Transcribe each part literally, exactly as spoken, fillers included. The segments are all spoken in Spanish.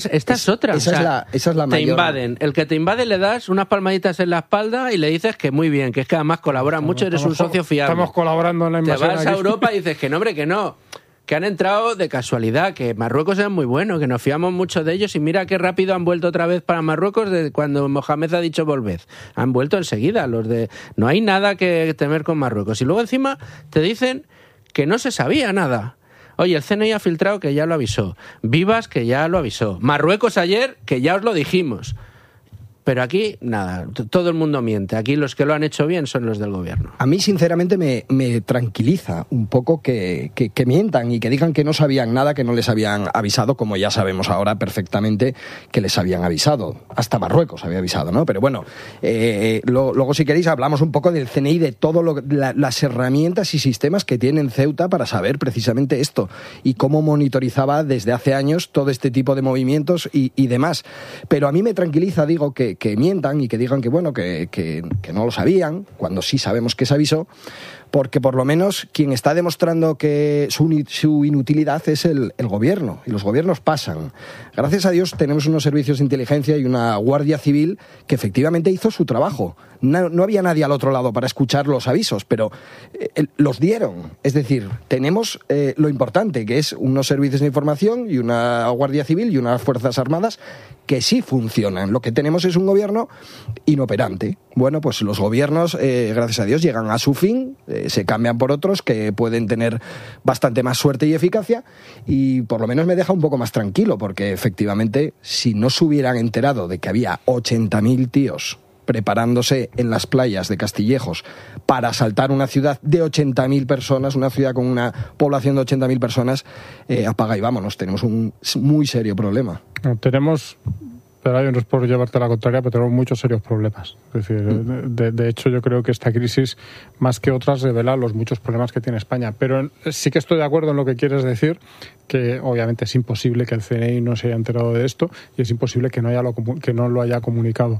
Esta es, es otra. Esa, o sea, es la, esa es la mayor. Te invaden. El que te invade le das unas palmaditas en la espalda y le dices que muy bien, que es que además colaboran estamos, mucho, eres un socio fiable. Estamos colaborando en la invasión. Te vas aquí. a Europa y dices que no, hombre, que no. Que han entrado de casualidad, que Marruecos es muy bueno, que nos fiamos mucho de ellos y mira qué rápido han vuelto otra vez para Marruecos desde cuando Mohamed ha dicho volved. Han vuelto enseguida los de... No hay nada que temer con Marruecos. Y luego encima te dicen que no se sabía nada. Oye, el C N I ha filtrado que ya lo avisó. Vivas que ya lo avisó. Marruecos ayer que ya os lo dijimos. Pero aquí, nada, todo el mundo miente. Aquí los que lo han hecho bien son los del gobierno. A mí, sinceramente, me, me tranquiliza un poco que, que, que mientan y que digan que no sabían nada, que no les habían avisado, como ya sabemos ahora perfectamente que les habían avisado. Hasta Marruecos había avisado, ¿no? Pero bueno, eh, lo, luego si queréis hablamos un poco del C N I, de todas la, las herramientas y sistemas que tiene en Ceuta para saber precisamente esto y cómo monitorizaba desde hace años todo este tipo de movimientos y, y demás. Pero a mí me tranquiliza, digo, que que mientan y que digan que bueno que, que, que no lo sabían, cuando sí sabemos que se avisó, porque por lo menos quien está demostrando que su, su inutilidad es el, el gobierno, y los gobiernos pasan. Gracias a Dios tenemos unos servicios de inteligencia y una Guardia Civil que efectivamente hizo su trabajo. No, no había nadie al otro lado para escuchar los avisos, pero eh, los dieron. Es decir, tenemos eh, lo importante, que es unos servicios de información y una Guardia Civil y unas Fuerzas Armadas que sí funcionan. Lo que tenemos es un gobierno inoperante. Bueno, pues los gobiernos, eh, gracias a Dios, llegan a su fin, eh, se cambian por otros que pueden tener bastante más suerte y eficacia, y por lo menos me deja un poco más tranquilo, porque efectivamente, si no se hubieran enterado de que había ochenta mil tíos preparándose en las playas de Castillejos para asaltar una ciudad de ochenta mil personas, una ciudad con una población de ochenta mil personas, eh, apaga y vámonos, tenemos un muy serio problema. No, tenemos... Pero no es por llevarte la contraria, pero tenemos muchos serios problemas. Es decir, de, de hecho, yo creo que esta crisis, más que otras, revela los muchos problemas que tiene España. Pero sí que estoy de acuerdo en lo que quieres decir, que obviamente es imposible que el C N I no se haya enterado de esto y es imposible que no, haya lo, que no lo haya comunicado.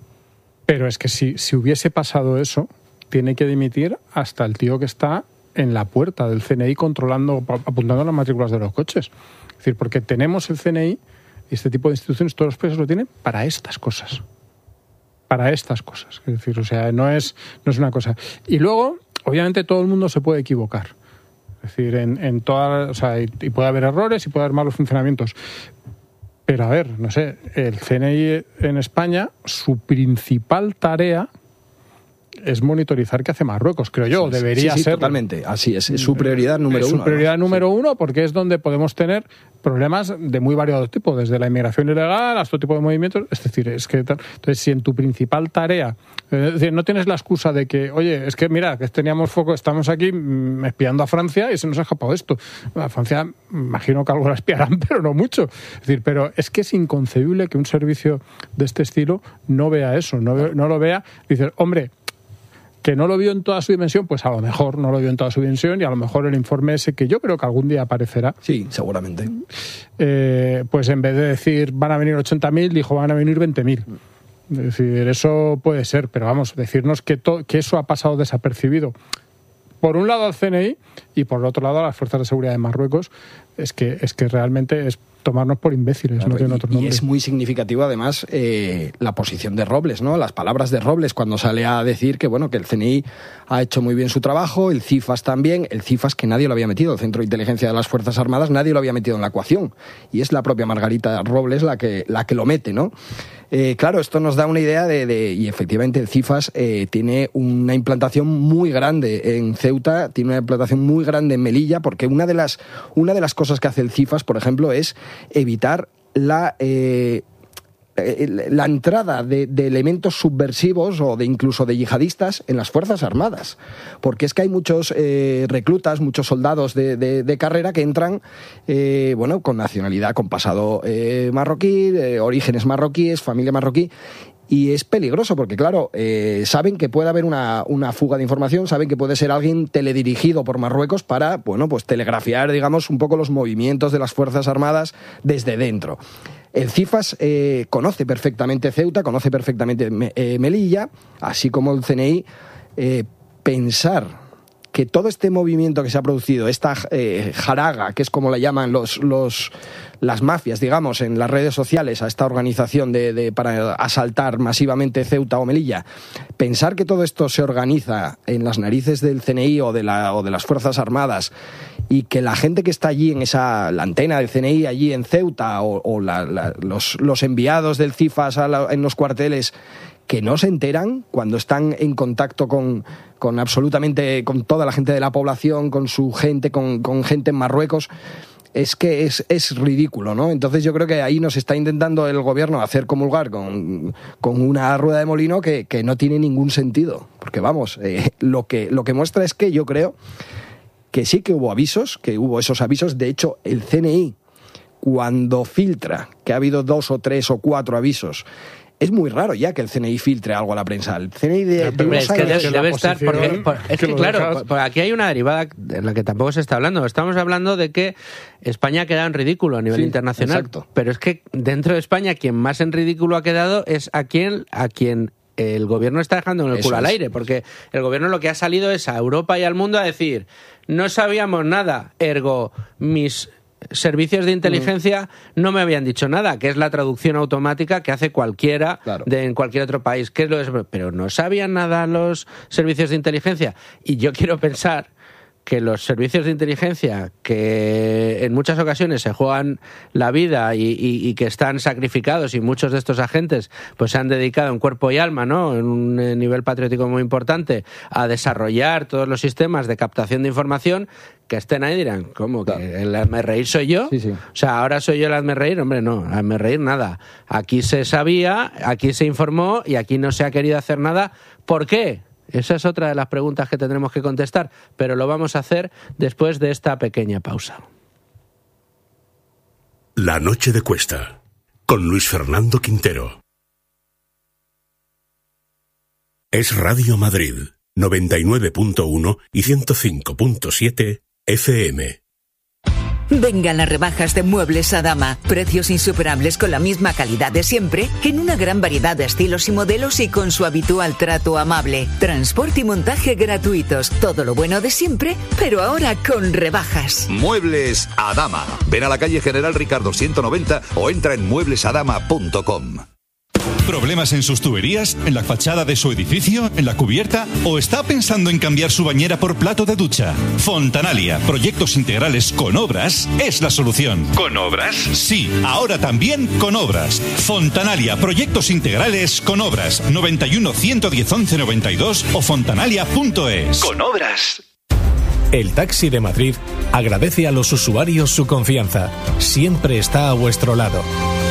Pero es que si, si hubiese pasado eso, tiene que dimitir hasta el tío que está en la puerta del C N I controlando, apuntando las matrículas de los coches. Es decir, porque tenemos el C N I y este tipo de instituciones, todos los países lo tienen para estas cosas. Para estas cosas. Es decir, o sea, no es, no es una cosa. Y luego, obviamente, todo el mundo se puede equivocar. Es decir, en, en todas, o sea, y, y puede haber errores y puede haber malos funcionamientos. Pero, a ver, no sé, el C N I en España, su principal tarea es monitorizar qué hace Marruecos, creo yo, sí, debería sí, sí, ser. Totalmente, así es, es su prioridad número es uno. Su prioridad ¿no? número sí. uno, porque es donde podemos tener problemas de muy variados tipos, desde la inmigración ilegal hasta todo tipo de movimientos. Es decir, es que entonces si en tu principal tarea, es decir, no tienes la excusa de que, oye, es que mira, que teníamos foco, estamos aquí mmm, espiando a Francia y se nos ha escapado esto. A Francia, imagino que algo la espiarán, pero no mucho. Es decir, pero es que es inconcebible que un servicio de este estilo no vea eso, no, no lo vea. Dices, hombre, que no lo vio en toda su dimensión, pues a lo mejor no lo vio en toda su dimensión y a lo mejor el informe ese, que yo creo que algún día aparecerá. Sí, seguramente. Eh, pues en vez de decir van a venir ochenta mil, dijo van a venir veinte mil. Es decir, eso puede ser, pero vamos, decirnos que, to- que eso ha pasado desapercibido. Por un lado al C N I y por el otro lado a las fuerzas de seguridad de Marruecos, es que, es que realmente es tomarnos por imbéciles, claro, no tiene otro nombre. Y es muy significativo además eh, la posición de Robles, ¿no? Las palabras de Robles cuando sale a decir que bueno que el C N I ha hecho muy bien su trabajo, el CIFAS también, el CIFAS que nadie lo había metido, el Centro de Inteligencia de las Fuerzas Armadas, nadie lo había metido en la ecuación, y es la propia Margarita Robles la que, la que lo mete, ¿no? Eh, claro, esto nos da una idea de, de y efectivamente el CIFAS eh, tiene una implantación muy grande en Ceuta, tiene una implantación muy grande en Melilla, porque una de las, una de las cosas que hace el CIFAS, por ejemplo, es evitar la eh, la entrada de, de elementos subversivos o de incluso de yihadistas en las Fuerzas Armadas, porque es que hay muchos eh, reclutas, muchos soldados de, de, de carrera que entran eh, bueno, con nacionalidad, con pasado eh, marroquí, eh, orígenes marroquíes, familia marroquí. Y es peligroso porque, claro, eh, saben que puede haber una, una fuga de información, saben que puede ser alguien teledirigido por Marruecos para, bueno, pues telegrafiar, digamos, un poco los movimientos de las Fuerzas Armadas desde dentro. El CIFAS eh, conoce perfectamente Ceuta, conoce perfectamente eh, Melilla, así como el C N I. Eh, pensar que todo este movimiento que se ha producido, esta eh, jaraga, que es como la llaman los, los, las mafias, digamos, en las redes sociales, a esta organización de, de, para asaltar masivamente Ceuta o Melilla, pensar que todo esto se organiza en las narices del C N I o de, la, o de las Fuerzas Armadas y que la gente que está allí en esa la antena del C N I allí en Ceuta o, o la, la, los, los enviados del CIFAS a la, en los cuarteles que no se enteran cuando están en contacto con, con absolutamente con toda la gente de la población, con su gente, con, con gente en Marruecos, es que es, es ridículo, ¿no? Entonces yo creo que ahí nos está intentando el gobierno hacer comulgar con, con una rueda de molino que, que no tiene ningún sentido. Porque vamos, eh, lo que, lo que muestra es que yo creo que sí que hubo avisos, que hubo esos avisos. De hecho, el C N I, cuando filtra que ha habido dos o tres o cuatro avisos, es muy raro ya que el C N I filtre algo a la prensa. El C N I de, de es que debe, debe estar... Porque, por, es que, que claro, por, por aquí hay una derivada en la que tampoco se está hablando. Estamos hablando de que España ha quedado en ridículo a nivel sí, internacional. Exacto. Pero es que dentro de España quien más en ridículo ha quedado es a quien... A quien el gobierno está dejando en el culo al aire, porque el gobierno lo que ha salido es a Europa y al mundo a decir no sabíamos nada, ergo mis servicios de inteligencia mm. no me habían dicho nada, que es la traducción automática que hace cualquiera claro. de, en cualquier otro país. ¿Qué es lo de... Pero no sabían nada los servicios de inteligencia. Y yo quiero pensar que los servicios de inteligencia, que en muchas ocasiones se juegan la vida y, y, y que están sacrificados, y muchos de estos agentes pues se han dedicado en cuerpo y alma, ¿no?, en un nivel patriótico muy importante, a desarrollar todos los sistemas de captación de información, que estén ahí dirán, ¿cómo? ¿Que claro. el hazme reír soy yo? Sí, sí. O sea, ¿ahora soy yo el hazme reír? Hombre, no, hazme reír nada. Aquí se sabía, aquí se informó y aquí no se ha querido hacer nada. ¿Por qué? Esa es otra de las preguntas que tendremos que contestar, pero lo vamos a hacer después de esta pequeña pausa. La noche de Cuesta, con Luis Fernando Quintero. Es Radio Madrid, noventa y nueve punto uno y ciento cinco punto siete F M. Vengan las rebajas de Muebles Adama. Precios insuperables con la misma calidad de siempre, en una gran variedad de estilos y modelos y con su habitual trato amable. Transporte y montaje gratuitos. Todo lo bueno de siempre, pero ahora con rebajas. Muebles Adama. Ven a la calle General Ricardo ciento noventa o entra en muebles adama punto com. ¿Problemas en sus tuberías? ¿En la fachada de su edificio? ¿En la cubierta? ¿O está pensando en cambiar su bañera por plato de ducha? Fontanalia, proyectos integrales con obras, es la solución. ¿Con obras? Sí, ahora también con obras. Fontanalia, proyectos integrales con obras. noventa y uno, ciento diez, once noventa y dos o fontanalia punto es. Con obras. El Taxi de Madrid agradece a los usuarios su confianza. Siempre está a vuestro lado.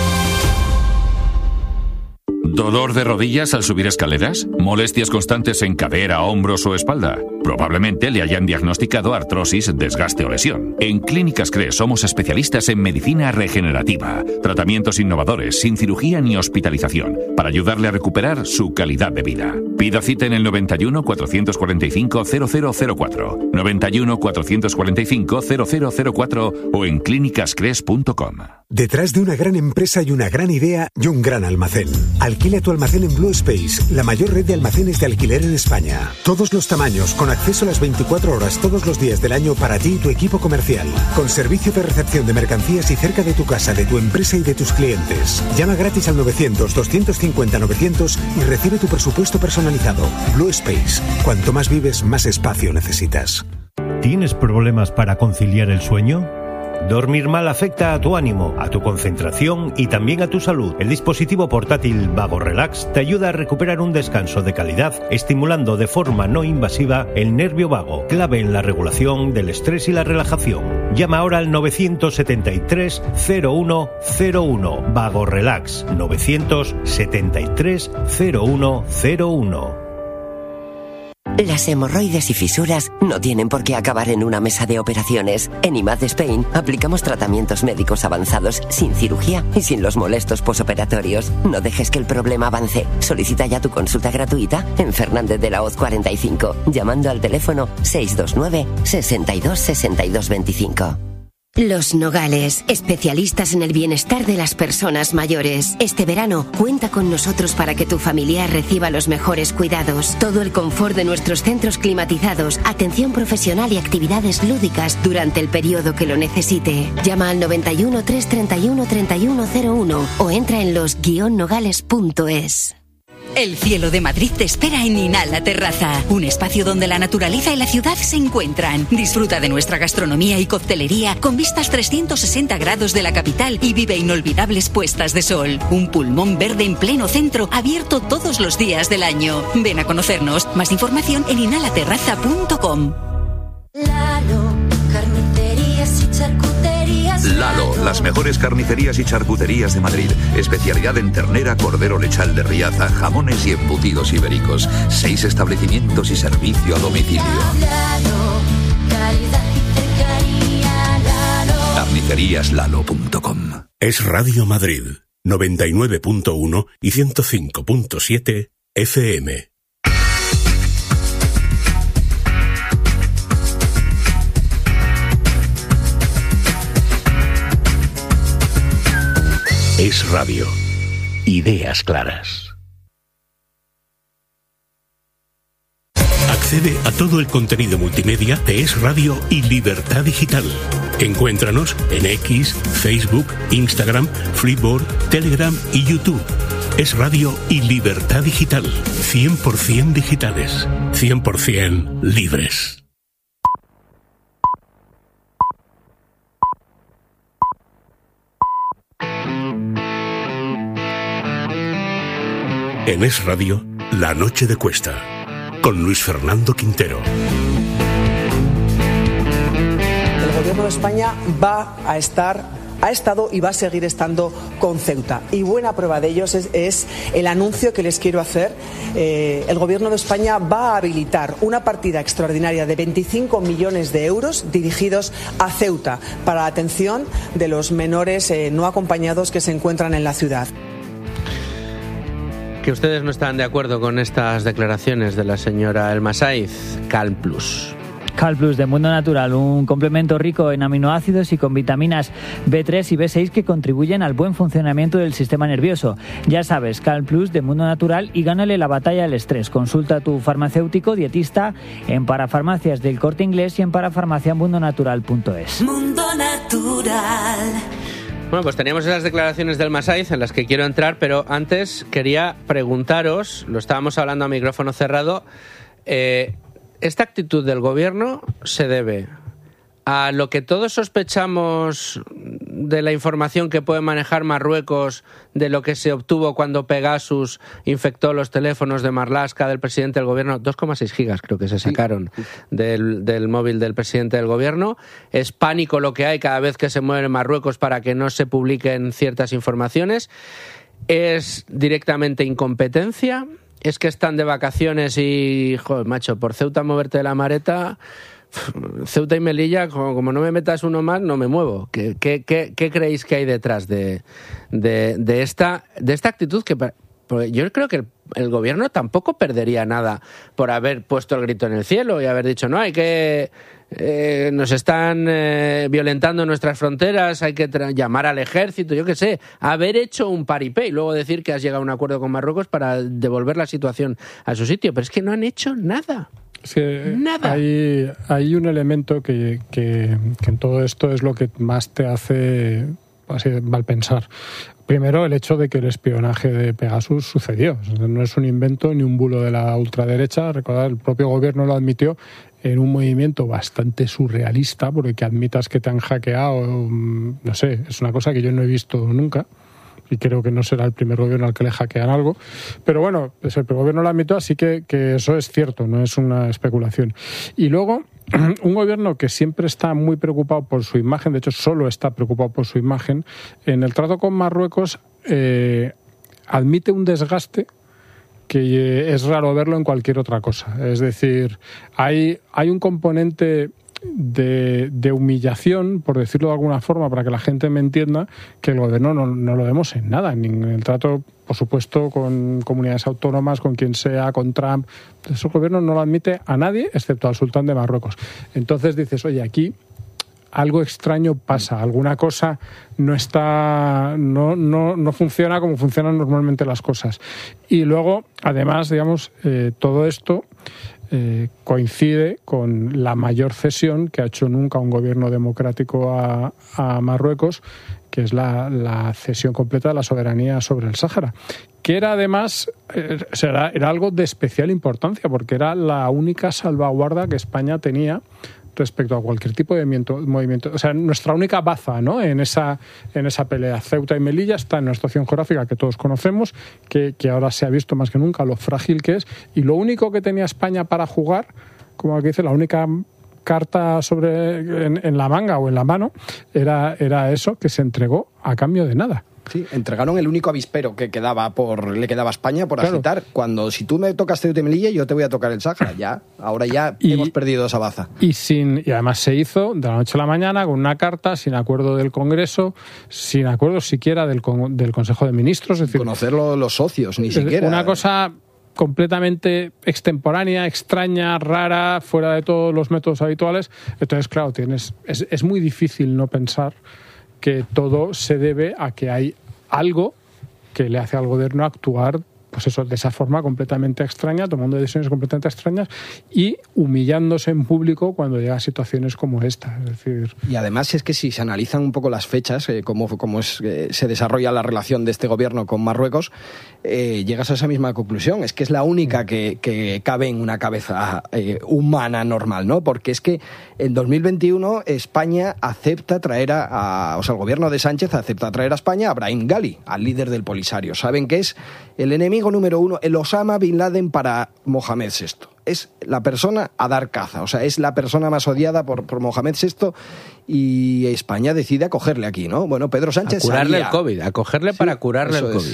¿Dolor de rodillas al subir escaleras? ¿Molestias constantes en cadera, hombros o espalda? Probablemente le hayan diagnosticado artrosis, desgaste o lesión. En Clínicas C R E somos especialistas en medicina regenerativa, tratamientos innovadores, sin cirugía ni hospitalización, para ayudarle a recuperar su calidad de vida. Pida cita en el noventa y uno, cuatrocientos cuarenta y cinco, cero cero cero cuatro, noventa y uno, cuatrocientos cuarenta y cinco, cero cero cero cuatro o en clínicas cres punto com. Detrás de una gran empresa y una gran idea y un gran almacén. Alquila tu almacén en Blue Space, la mayor red de almacenes de alquiler en España. Todos los tamaños, con acceso a las veinticuatro horas todos los días del año para ti y tu equipo comercial. Con servicio de recepción de mercancías y cerca de tu casa, de tu empresa y de tus clientes. Llama gratis al novecientos, doscientos cincuenta, novecientos y recibe tu presupuesto personalizado. Blue Space. Cuanto más vives, más espacio necesitas. ¿Tienes problemas para conciliar el sueño? Dormir mal afecta a tu ánimo, a tu concentración y también a tu salud. El dispositivo portátil Vago Relax te ayuda a recuperar un descanso de calidad, estimulando de forma no invasiva el nervio vago, clave en la regulación del estrés y la relajación. Llama ahora al novecientos setenta y tres, cero uno cero uno. Vago Relax, novecientos setenta y tres, cero uno cero uno. Las hemorroides y fisuras no tienen por qué acabar en una mesa de operaciones. En I M A D Spain aplicamos tratamientos médicos avanzados sin cirugía y sin los molestos posoperatorios. No dejes que el problema avance. Solicita ya tu consulta gratuita en Fernández de la Hoz cuarenta y cinco, llamando al teléfono seiscientos veintinueve, sesenta y dos, sesenta y dos veinticinco. Los Nogales, especialistas en el bienestar de las personas mayores. Este verano, cuenta con nosotros para que tu familiar reciba los mejores cuidados. Todo el confort de nuestros centros climatizados, atención profesional y actividades lúdicas durante el periodo que lo necesite. Llama al noventa y uno, trescientos treinta y uno, treinta y uno cero uno o entra en los guion nogales punto es. El cielo de Madrid te espera en Inhala Terraza, un espacio donde la naturaleza y la ciudad se encuentran. Disfruta de nuestra gastronomía y coctelería con vistas trescientos sesenta grados de la capital y vive inolvidables puestas de sol. Un pulmón verde en pleno centro, abierto todos los días del año. Ven a conocernos. Más información en inhala terraza punto com. Lalo, carnicerías y charcuterías. Lalo, las mejores carnicerías y charcuterías de Madrid. Especialidad en ternera, cordero lechal de Riaza, jamones y embutidos ibéricos. Seis establecimientos y servicio a domicilio. Lalo, calidad y cercanía. Lalo. carnicerías lalo punto com. Es Radio Madrid, noventa y nueve punto uno y ciento cinco punto siete F M. Es Radio. Ideas claras. Accede a todo el contenido multimedia de Es Radio y Libertad Digital. Encuéntranos en X, Facebook, Instagram, Flipboard, Telegram y YouTube. Es Radio y Libertad Digital. cien por ciento digitales. cien por ciento libres. En Es Radio, La Noche de Cuesta, con Luis Fernando Quintero. El gobierno de España va a estar, ha estado y va a seguir estando con Ceuta. Y buena prueba de ello es, es el anuncio que les quiero hacer. Eh, el gobierno de España va a habilitar una partida extraordinaria de veinticinco millones de euros dirigidos a Ceuta para la atención de los menores eh, no acompañados que se encuentran en la ciudad. Que ustedes no están de acuerdo con estas declaraciones de la señora Elma Saiz. Calm Plus. Calm Plus de Mundo Natural, un complemento rico en aminoácidos y con vitaminas B tres y B seis que contribuyen al buen funcionamiento del sistema nervioso. Ya sabes, Calm Plus de Mundo Natural y gánale la batalla al estrés. Consulta a tu farmacéutico dietista en Parafarmacias del Corte Inglés y en parafarmacia mundo natural punto es. Mundo Natural. Bueno, pues teníamos esas declaraciones del Elma Saiz en las que quiero entrar, pero antes quería preguntaros, lo estábamos hablando a micrófono cerrado, eh, ¿esta actitud del gobierno se debe a lo que todos sospechamos de la información que puede manejar Marruecos, de lo que se obtuvo cuando Pegasus infectó los teléfonos de Marlaska, del presidente del gobierno? dos coma seis gigas creo que se sacaron del, del móvil del presidente del gobierno. Es pánico lo que hay cada vez que se mueve en Marruecos para que no se publiquen ciertas informaciones. Es directamente incompetencia. Es que están de vacaciones y, joder, macho, por Ceuta moverte de la mareta... Ceuta y Melilla, como, como no me metas uno más, no me muevo. ¿Qué, qué, qué, qué creéis que hay detrás de, de, de, esta, de esta actitud? Que yo creo que el, el gobierno tampoco perdería nada por haber puesto el grito en el cielo y haber dicho, no, hay que... Eh, nos están eh, violentando nuestras fronteras, hay que tra- llamar al ejército, yo qué sé, haber hecho un paripé y luego decir que has llegado a un acuerdo con Marruecos para devolver la situación a su sitio. Pero es que no han hecho nada. Es que Nada. Hay, hay un elemento que, que, que en todo esto es lo que más te hace así, mal pensar. Primero, el hecho de que el espionaje de Pegasus sucedió. No es un invento ni un bulo de la ultraderecha. Recordad, el propio gobierno lo admitió en un movimiento bastante surrealista, porque que admitas que te han hackeado, no sé, es una cosa que yo no he visto nunca. Y creo que no será el primer gobierno al que le hackean algo. Pero bueno, pues el gobierno lo admitió, así que, que eso es cierto, no es una especulación. Y luego, un gobierno que siempre está muy preocupado por su imagen, de hecho solo está preocupado por su imagen, en el trato con Marruecos eh, admite un desgaste que es raro verlo en cualquier otra cosa. Es decir, hay, hay un componente... De, de humillación, por decirlo de alguna forma, para que la gente me entienda, que el gobierno no, no lo vemos en nada, ni en el trato, por supuesto, con comunidades autónomas, con quien sea, con Trump. Eso el gobierno no lo admite a nadie, excepto al sultán de Marruecos. Entonces dices, oye, aquí algo extraño pasa, alguna cosa no está, no, no, no funciona como funcionan normalmente las cosas. Y luego, además, digamos, eh, todo esto eh, coincide con la mayor cesión que ha hecho nunca un gobierno democrático a, a Marruecos, que es la, la cesión completa de la soberanía sobre el Sáhara, que era además eh, era, era algo de especial importancia, porque era la única salvaguarda que España tenía respecto a cualquier tipo de movimiento, movimiento. O sea, nuestra única baza, ¿no?, en esa, en esa pelea. Ceuta y Melilla está en una situación geográfica que todos conocemos, que, que ahora se ha visto más que nunca lo frágil que es, y lo único que tenía España para jugar, como aquí dice, la única carta sobre en, en la manga o en la mano, era, era eso, que se entregó a cambio de nada. Sí, entregaron el único avispero que quedaba por, le quedaba a España por Claro. agitar. Cuando, si tú me tocas Ceuta y Melilla, yo te voy a tocar el Sáhara. Ya, ahora ya Y- hemos perdido esa baza. Y, sin, y además se hizo de la noche a la mañana con una carta, sin acuerdo del Congreso, sin acuerdo siquiera del, con- del Consejo de Ministros. Es decir, Conocer lo- los socios, ni siquiera. Una cosa completamente extemporánea, extraña, rara, fuera de todos los métodos habituales. Entonces, claro, tienes es, es muy difícil no pensar que todo se debe a que hay algo que le hace al gobierno actuar, pues eso, de esa forma completamente extraña, tomando decisiones completamente extrañas y humillándose en público cuando llega a situaciones como esta. Es decir, Y además es que si se analizan un poco las fechas, eh, cómo, cómo es, eh, se desarrolla la relación de este gobierno con Marruecos, eh, llegas a esa misma conclusión. Es que es la única que, que cabe en una cabeza eh, humana normal, ¿no? Porque es que en dos mil veintiuno España acepta traer a, a... O sea, el gobierno de Sánchez acepta traer a España a Brahim Ghali, al líder del Polisario. Saben que es el enemigo número uno, el Osama Bin Laden para Mohamed sexto. Es la persona a dar caza, o sea, es la persona más odiada por, por Mohamed sexto, y España decide acogerle aquí, ¿no? Bueno, Pedro Sánchez A curarle sabía, el COVID, a cogerle para curarle el eso es. COVID.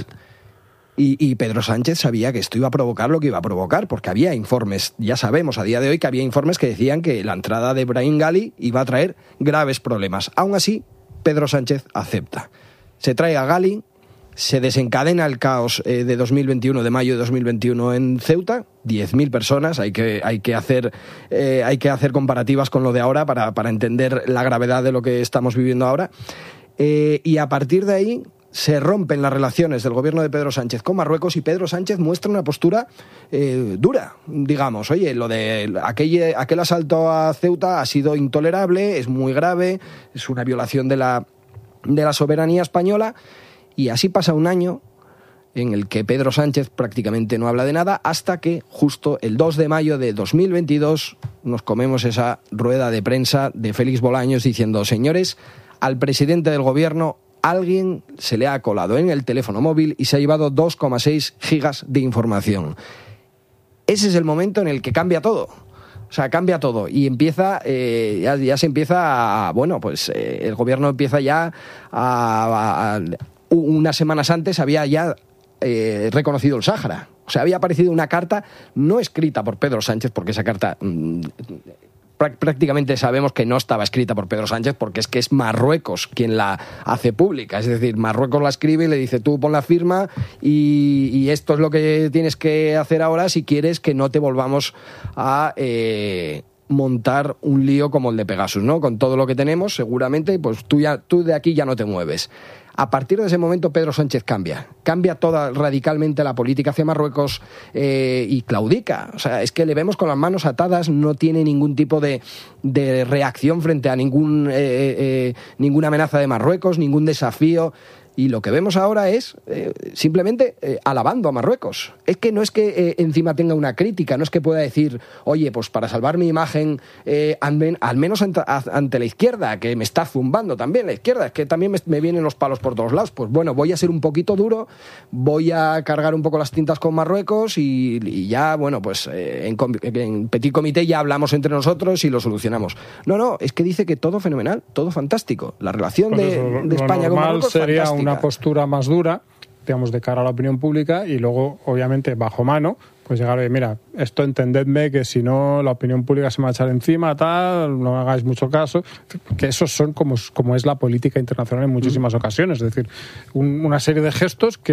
Y, y Pedro Sánchez sabía que esto iba a provocar lo que iba a provocar, porque había informes, ya sabemos a día de hoy que había informes que decían que la entrada de Brahim Ghali iba a traer graves problemas. Aún así, Pedro Sánchez acepta. Se trae a Ghali, se desencadena el caos eh, de dos mil veintiuno, de mayo de dos mil veintiuno en Ceuta, diez mil personas, hay que, hay que hacer, eh, hay que hacer comparativas con lo de ahora para, para entender la gravedad de lo que estamos viviendo ahora. Eh, y a partir de ahí se rompen las relaciones del gobierno de Pedro Sánchez con Marruecos, y Pedro Sánchez muestra una postura eh, dura, digamos. Oye, lo de aquel, aquel asalto a Ceuta ha sido intolerable, es muy grave, es una violación de la, de la soberanía española. Y así pasa un año en el que Pedro Sánchez prácticamente no habla de nada, hasta que justo el dos de mayo de dos mil veintidós nos comemos esa rueda de prensa de Félix Bolaños diciendo: señores, al presidente del gobierno alguien se le ha colado en el teléfono móvil y se ha llevado dos coma seis gigas de información. Ese es el momento en el que cambia todo. O sea, cambia todo y empieza, eh, ya, ya se empieza a, bueno, pues eh, el gobierno empieza ya a, a, a unas semanas antes había ya eh, reconocido el Sáhara. O sea, había aparecido una carta no escrita por Pedro Sánchez, porque esa carta mmm, prácticamente sabemos que no estaba escrita por Pedro Sánchez, porque es que es Marruecos quien la hace pública. Es decir, Marruecos la escribe y le dice: tú pon la firma y, y esto es lo que tienes que hacer ahora si quieres que no te volvamos a... Eh, montar un lío como el de Pegasus, ¿no? Con todo lo que tenemos, seguramente, pues tú, ya, tú de aquí ya no te mueves. A partir de ese momento Pedro Sánchez cambia, cambia toda radicalmente la política hacia Marruecos eh, y claudica. O sea, es que le vemos con las manos atadas, no tiene ningún tipo de, de reacción frente a ningún, eh, eh, ninguna amenaza de Marruecos, ningún desafío. Y lo que vemos ahora es eh, simplemente eh, alabando a Marruecos. Es que no es que eh, encima tenga una crítica, no es que pueda decir: oye, pues para salvar mi imagen, eh, al, al menos ante, ante la izquierda, que me está zumbando también la izquierda, es que también me, me vienen los palos por todos lados. Pues bueno, voy a ser un poquito duro, voy a cargar un poco las tintas con Marruecos y, y ya, bueno, pues eh, en, en petit comité ya hablamos entre nosotros y lo solucionamos. No, no, es que dice que todo fenomenal, todo fantástico. La relación pues de, eso, lo, de España lo con Marruecos sería fantástica. Una postura más dura, digamos, de cara a la opinión pública, y luego, obviamente, bajo mano, pues llegar a, mira, esto entendedme que si no la opinión pública se me va a echar encima, tal, no hagáis mucho caso, que esos son como, como es la política internacional en muchísimas mm. ocasiones, es decir, un, una serie de gestos que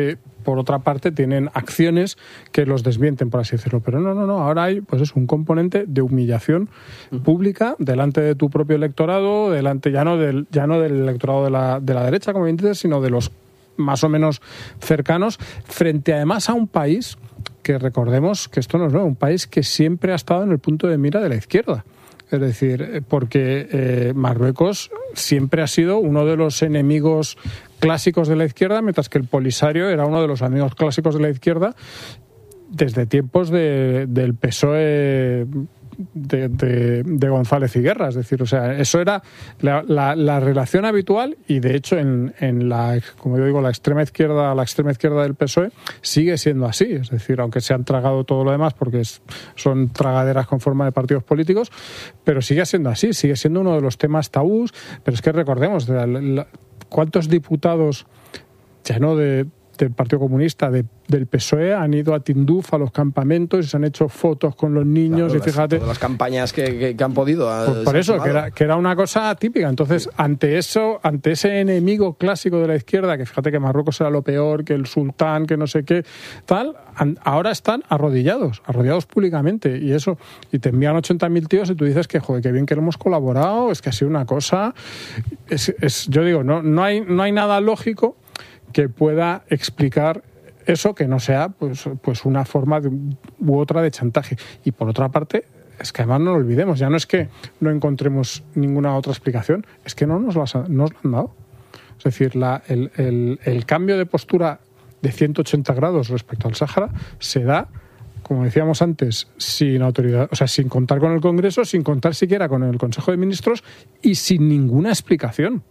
por otra parte, tienen acciones que los desmienten, por así decirlo. Pero no, no, no, ahora hay pues es un componente de humillación pública delante de tu propio electorado, delante ya no del, ya no del electorado de la, de la derecha, como bien dices, sino de los más o menos cercanos, frente además a un país que recordemos que esto no es nuevo, un país que siempre ha estado en el punto de mira de la izquierda. Es decir, porque eh, Marruecos siempre ha sido uno de los enemigos clásicos de la izquierda, mientras que el Polisario era uno de los amigos clásicos de la izquierda desde tiempos de, del P S O E de, de, de González Higuerra. Es decir, o sea, eso era la, la, la relación habitual y, de hecho, en, en la, como yo digo, la extrema izquierda, la extrema izquierda del P S O E sigue siendo así. Es decir, aunque se han tragado todo lo demás porque es, son tragaderas con forma de partidos políticos, pero sigue siendo así, sigue siendo uno de los temas tabús. Pero es que recordemos, la, la, ¿cuántos diputados, ya no de del Partido Comunista, de, del P S O E, han ido a Tinduf, a los campamentos, y se han hecho fotos con los niños, claro, y fíjate... Todas las campañas que, que, que han podido... Por, por eso, que era, que era una cosa típica. Entonces, sí. ante eso, ante ese enemigo clásico de la izquierda, que fíjate que Marruecos era lo peor, que el sultán, que no sé qué, tal, ahora están arrodillados, arrodillados públicamente, y eso, y te envían ochenta mil tíos y tú dices que, joder, qué bien que hemos colaborado, es que ha sido una cosa... Es, es, yo digo, no, no, hay, no hay nada lógico que pueda explicar eso, que no sea pues, pues una forma de, u otra de chantaje. Y por otra parte, es que además no lo olvidemos, ya no es que no encontremos ninguna otra explicación, es que no nos lo, nos lo han dado. Es decir, la, el, el, el cambio de postura de ciento ochenta grados respecto al Sáhara se da, como decíamos antes, sin autoridad, o sea, sin contar con el Congreso, sin contar siquiera con el Consejo de Ministros y sin ninguna explicación.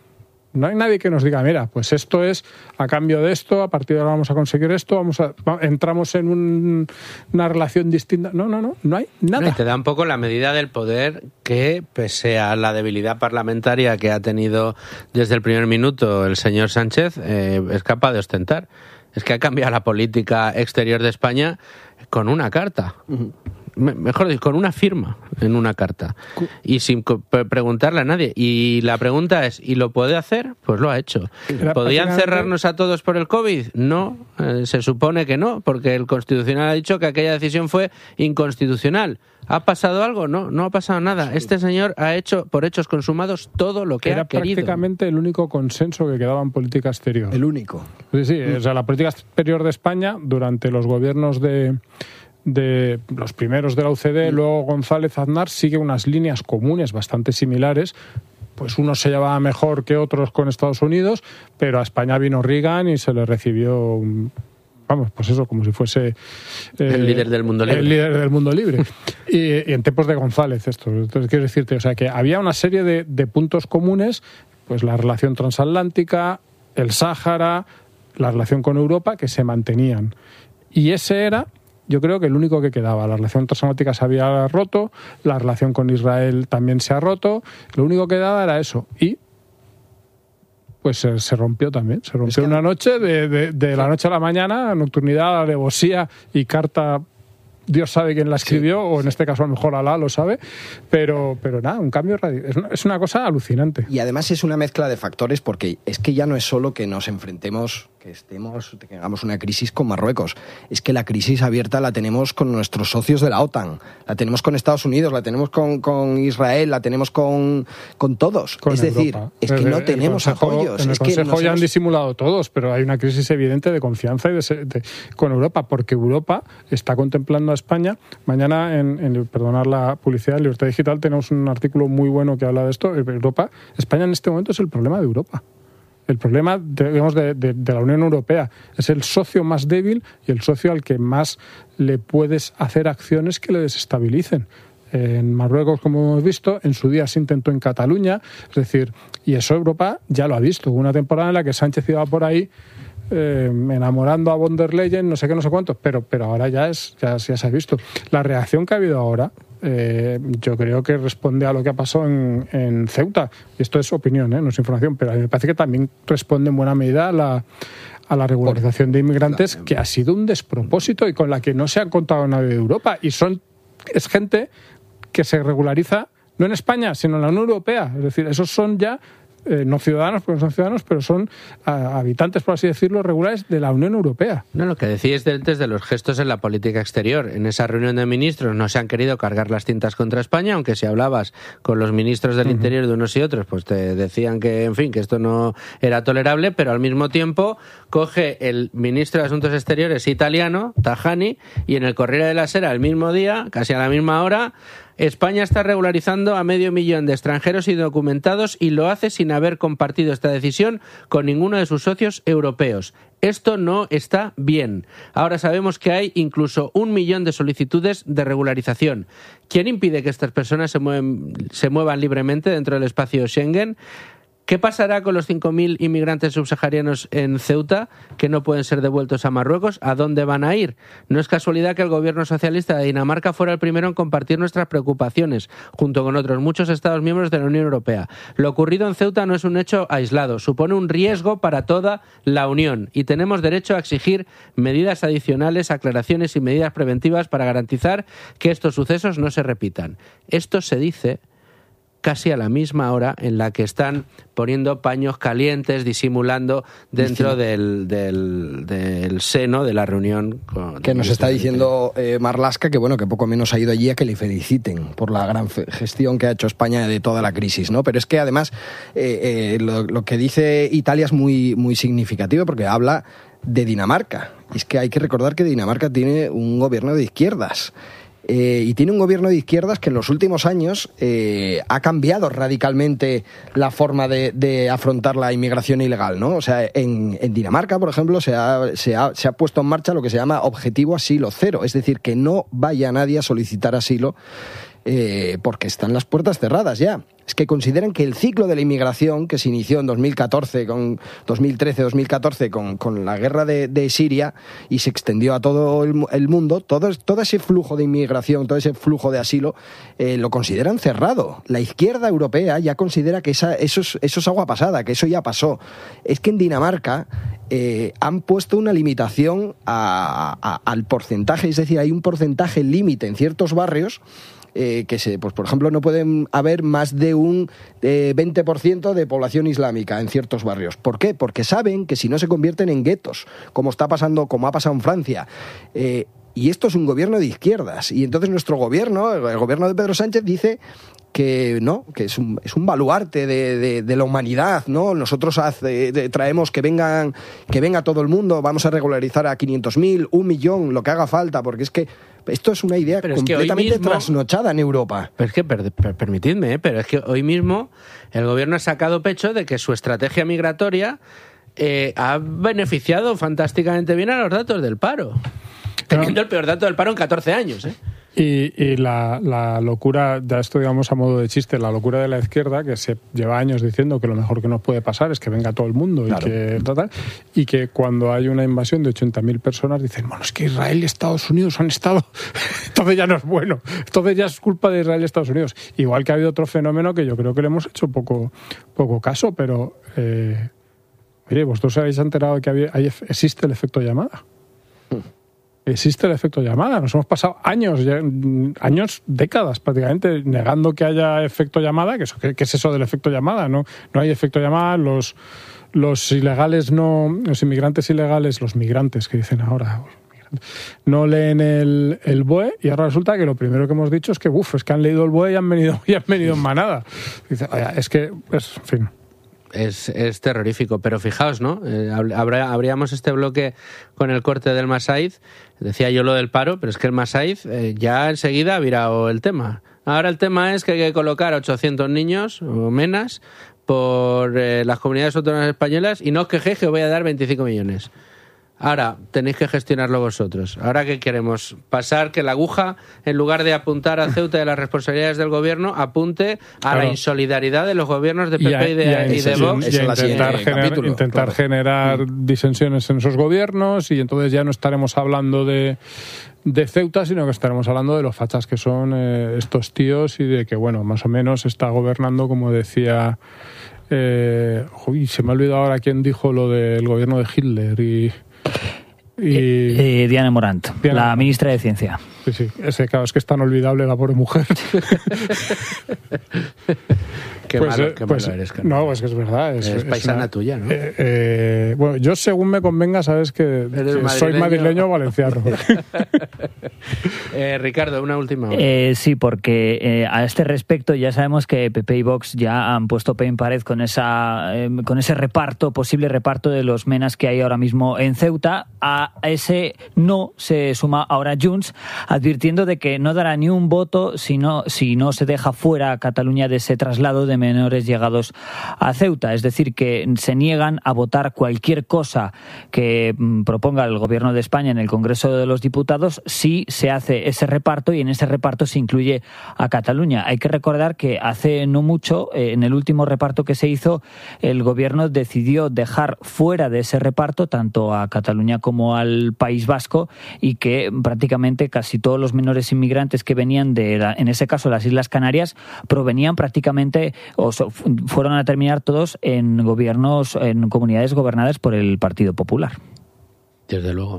No hay nadie que nos diga, mira, pues esto es a cambio de esto, a partir de ahora vamos a conseguir esto, vamos a entramos en un, una relación distinta. No, no, no, no hay nada. No, y te da un poco la medida del poder que, pese a la debilidad parlamentaria que ha tenido desde el primer minuto el señor Sánchez, eh, es capaz de ostentar. Es que ha cambiado la política exterior de España con una carta. Uh-huh. Mejor dicho, con una firma en una carta y sin preguntarle a nadie. Y la pregunta es, ¿y lo puede hacer? Pues lo ha hecho. ¿Podían cerrarnos a todos por el COVID? No, eh, se supone que no, porque el Constitucional ha dicho que aquella decisión fue inconstitucional. ¿Ha pasado algo? No, no ha pasado nada. Este señor ha hecho, por hechos consumados, todo lo que Era ha querido. Era prácticamente el único consenso que quedaba en política exterior. El único. Sí, sí, mm. o sea, la política exterior de España, durante los gobiernos de... de los primeros de la U C D, luego González Aznar, sigue unas líneas comunes bastante similares. Pues unos se llevaba mejor que otros con Estados Unidos, pero a España vino Reagan y se le recibió, vamos, pues eso, como si fuese eh, el líder del mundo libre. El líder del mundo libre. y, y en tiempos de González esto. Entonces quiero decirte, o sea, que había una serie de, de puntos comunes, pues la relación transatlántica, el Sáhara, la relación con Europa, que se mantenían. Y ese era, yo creo que el único que quedaba. La relación transatlántica se había roto, la relación con Israel también se ha roto, lo único que quedaba era eso. Y pues se, se rompió también. Se rompió es que... una noche, de, de, de la noche a la mañana, nocturnidad, alevosía y carta... Dios sabe quién la escribió, sí, o en este caso a lo mejor Alá lo sabe, pero, pero nada, un cambio radical. Es una, es una cosa alucinante. Y además es una mezcla de factores, porque es que ya no es solo que nos enfrentemos, que estemos, que tengamos una crisis con Marruecos, es que la crisis abierta la tenemos con nuestros socios de la OTAN, la tenemos con Estados Unidos, la tenemos con, con Israel, la tenemos con, con todos. Con es Europa. Decir, es que no el, tenemos el consejo, apoyos. En el es Consejo que ya hemos... han disimulado todos, pero hay una crisis evidente de confianza y de, de, con Europa, porque Europa está contemplando a España. Mañana, en, en perdonar la publicidad, en Libertad Digital, tenemos un artículo muy bueno que habla de esto. Europa, España en este momento es el problema de Europa. El problema, digamos, de, de, de la Unión Europea. Es el socio más débil y el socio al que más le puedes hacer acciones que le desestabilicen. En Marruecos, como hemos visto, en su día se intentó en Cataluña, es decir, y eso Europa ya lo ha visto. Hubo una temporada en la que Sánchez iba por ahí Eh, enamorando a von der Leyen, no sé qué, no sé cuántos, pero, pero ahora ya, es, ya, ya se ha visto. La reacción que ha habido ahora, eh, yo creo que responde a lo que ha pasado en, en Ceuta. Y esto es opinión, ¿eh? No es información, pero a mí me parece que también responde en buena medida a la, a la regularización de inmigrantes, que ha sido un despropósito y con la que no se ha contado nadie de Europa. Y son es gente que se regulariza no en España, sino en la Unión Europea. Es decir, esos son ya eh, no ciudadanos, porque no son ciudadanos, pero son a, habitantes, por así decirlo, regulares de la Unión Europea. No, lo que decíais antes de los gestos en la política exterior. En esa reunión de ministros no se han querido cargar las tintas contra España, aunque si hablabas con los ministros del uh-huh. Interior de unos y otros, pues te decían que, en fin, que esto no era tolerable, pero al mismo tiempo coge el ministro de Asuntos Exteriores italiano, Tajani, y en el Corriere della Sera el mismo día, casi a la misma hora, España está regularizando a medio millón de extranjeros indocumentados y lo hace sin haber compartido esta decisión con ninguno de sus socios europeos. Esto no está bien. Ahora sabemos que hay incluso un millón de solicitudes de regularización. ¿Quién impide que estas personas se, mueven, se muevan libremente dentro del espacio Schengen? ¿Qué pasará con los cinco mil inmigrantes subsaharianos en Ceuta que no pueden ser devueltos a Marruecos? ¿A dónde van a ir? No es casualidad que el gobierno socialista de Dinamarca fuera el primero en compartir nuestras preocupaciones, junto con otros muchos Estados miembros de la Unión Europea. Lo ocurrido en Ceuta no es un hecho aislado, supone un riesgo para toda la Unión y tenemos derecho a exigir medidas adicionales, aclaraciones y medidas preventivas para garantizar que estos sucesos no se repitan. Esto se dice casi a la misma hora en la que están poniendo paños calientes, disimulando dentro del, del, del seno de la reunión. Con que nos está diciendo eh, Marlaska que bueno que poco menos ha ido allí a que le feliciten por la gran gestión que ha hecho España de toda la crisis, ¿no? Pero es que además eh, eh, lo, lo que dice Italia es muy, muy significativo porque habla de Dinamarca. Y es que hay que recordar que Dinamarca tiene un gobierno de izquierdas. Eh, y tiene un gobierno de izquierdas que en los últimos años eh, ha cambiado radicalmente la forma de, de afrontar la inmigración ilegal, ¿no? O sea, en, en Dinamarca, por ejemplo, se ha, se, ha, se ha puesto en marcha lo que se llama objetivo asilo cero, es decir, que no vaya nadie a solicitar asilo eh, porque están las puertas cerradas ya. Es que consideran que el ciclo de la inmigración que se inició en dos mil catorce, con dos mil trece dos mil catorce con, con la guerra de, de Siria y se extendió a todo el, el mundo, todo, todo ese flujo de inmigración, todo ese flujo de asilo, eh, lo consideran cerrado. La izquierda europea ya considera que esa, eso, es, eso es agua pasada, que eso ya pasó. Es que en Dinamarca eh, han puesto una limitación a, a, al porcentaje, es decir, hay un porcentaje límite en ciertos barrios Eh, que se, pues por ejemplo no pueden haber más de un eh, veinte por ciento de población islámica en ciertos barrios. ¿Por qué? Porque saben que si no se convierten en guetos, como está pasando, como ha pasado en Francia. Eh, y esto es un gobierno de izquierdas. Y entonces nuestro gobierno, el gobierno de Pedro Sánchez, dice que no, que es un, es un baluarte de, de, de la humanidad, ¿no? Nosotros hace, de, traemos que vengan, que venga todo el mundo, vamos a regularizar a quinientos mil, un millón, lo que haga falta, porque es que esto es una idea pero completamente es mismo, trasnochada en Europa. Pero es que, per, per, permitidme, ¿eh? pero es que hoy mismo el gobierno ha sacado pecho de que su estrategia migratoria eh, ha beneficiado fantásticamente bien a los datos del paro. Teniendo el peor dato del paro en catorce años, ¿eh? Y, y la, la locura, ya esto digamos a modo de chiste, la locura de la izquierda, que se lleva años diciendo que lo mejor que nos puede pasar es que venga todo el mundo, claro, y que tal, y que cuando hay una invasión de ochenta mil personas dicen, bueno, es que Israel y Estados Unidos han estado, entonces ya no es bueno, entonces ya es culpa de Israel y Estados Unidos. Igual que ha habido otro fenómeno que yo creo que le hemos hecho poco, poco caso, pero eh, mire, vosotros habéis enterado de que había, hay, existe el efecto llamada. Existe el efecto llamada. Nos hemos pasado años, años, décadas prácticamente, negando que haya efecto llamada. ¿Qué, qué es eso del efecto llamada? No, no hay efecto llamada. Los, los ilegales no, los inmigrantes ilegales, los migrantes que dicen ahora, no leen el, el B O E y ahora resulta que lo primero que hemos dicho es que, uff, es que han leído el B O E y han venido, y han venido en manada. Dice, es que, es, en fin. Es, es terrorífico, pero fijaos, ¿no? Eh, habría, habríamos este bloque con el corte del Masaiz. Decía yo lo del paro, pero es que el Masaiz eh, ya enseguida ha virado el tema. Ahora el tema es que hay que colocar ochocientos niños o menos por eh, las comunidades autónomas españolas y no os quejéis que os voy a dar veinticinco millones. Ahora tenéis que gestionarlo vosotros. Ahora ¿qué queremos? Pasar que la aguja, en lugar de apuntar a Ceuta de las responsabilidades del gobierno, apunte a claro. la insolidaridad de los gobiernos de P P y, a, y, de, y, a, y de Vox. Y a intentar, gener, capítulo, intentar claro. generar mm. disensiones en esos gobiernos y entonces ya no estaremos hablando de, de Ceuta, sino que estaremos hablando de los fachas que son eh, estos tíos y de que, bueno, más o menos está gobernando, como decía... Eh, uy, se me ha olvidado ahora quién dijo lo del gobierno de Hitler y... Y... Eh, eh, Diana Morant, Diana... la ministra de Ciencia. Sí, sí, ese, claro, es que es tan olvidable la pobre mujer. Qué pues, malo, qué pues, malo eres, Carmen. No, es que es verdad. Es, es es paisana una, tuya, ¿no? Eh, eh, bueno, yo según me convenga, sabes que, que madrileño? soy madrileño o valenciano. eh, Ricardo, una última hora. Eh, sí, porque eh, a este respecto ya sabemos que P P y Vox ya han puesto pie en pared con, esa, eh, con ese reparto, posible reparto de los menas que hay ahora mismo en Ceuta. A ese no se suma ahora Junts, advirtiendo de que no dará ni un voto si no, si no se deja fuera a Cataluña de ese traslado de menores llegados a Ceuta. Es decir, que se niegan a votar cualquier cosa que mm, proponga el Gobierno de España en el Congreso de los Diputados si se hace ese reparto, y en ese reparto se incluye a Cataluña. Hay que recordar que hace no mucho, eh, en el último reparto que se hizo, el Gobierno decidió dejar fuera de ese reparto tanto a Cataluña como al País Vasco, y que prácticamente casi todos los menores inmigrantes que venían de, la, en ese caso, las Islas Canarias, provenían prácticamente o so, fueron a terminar todos en gobiernos, en comunidades gobernadas por el Partido Popular. Desde luego.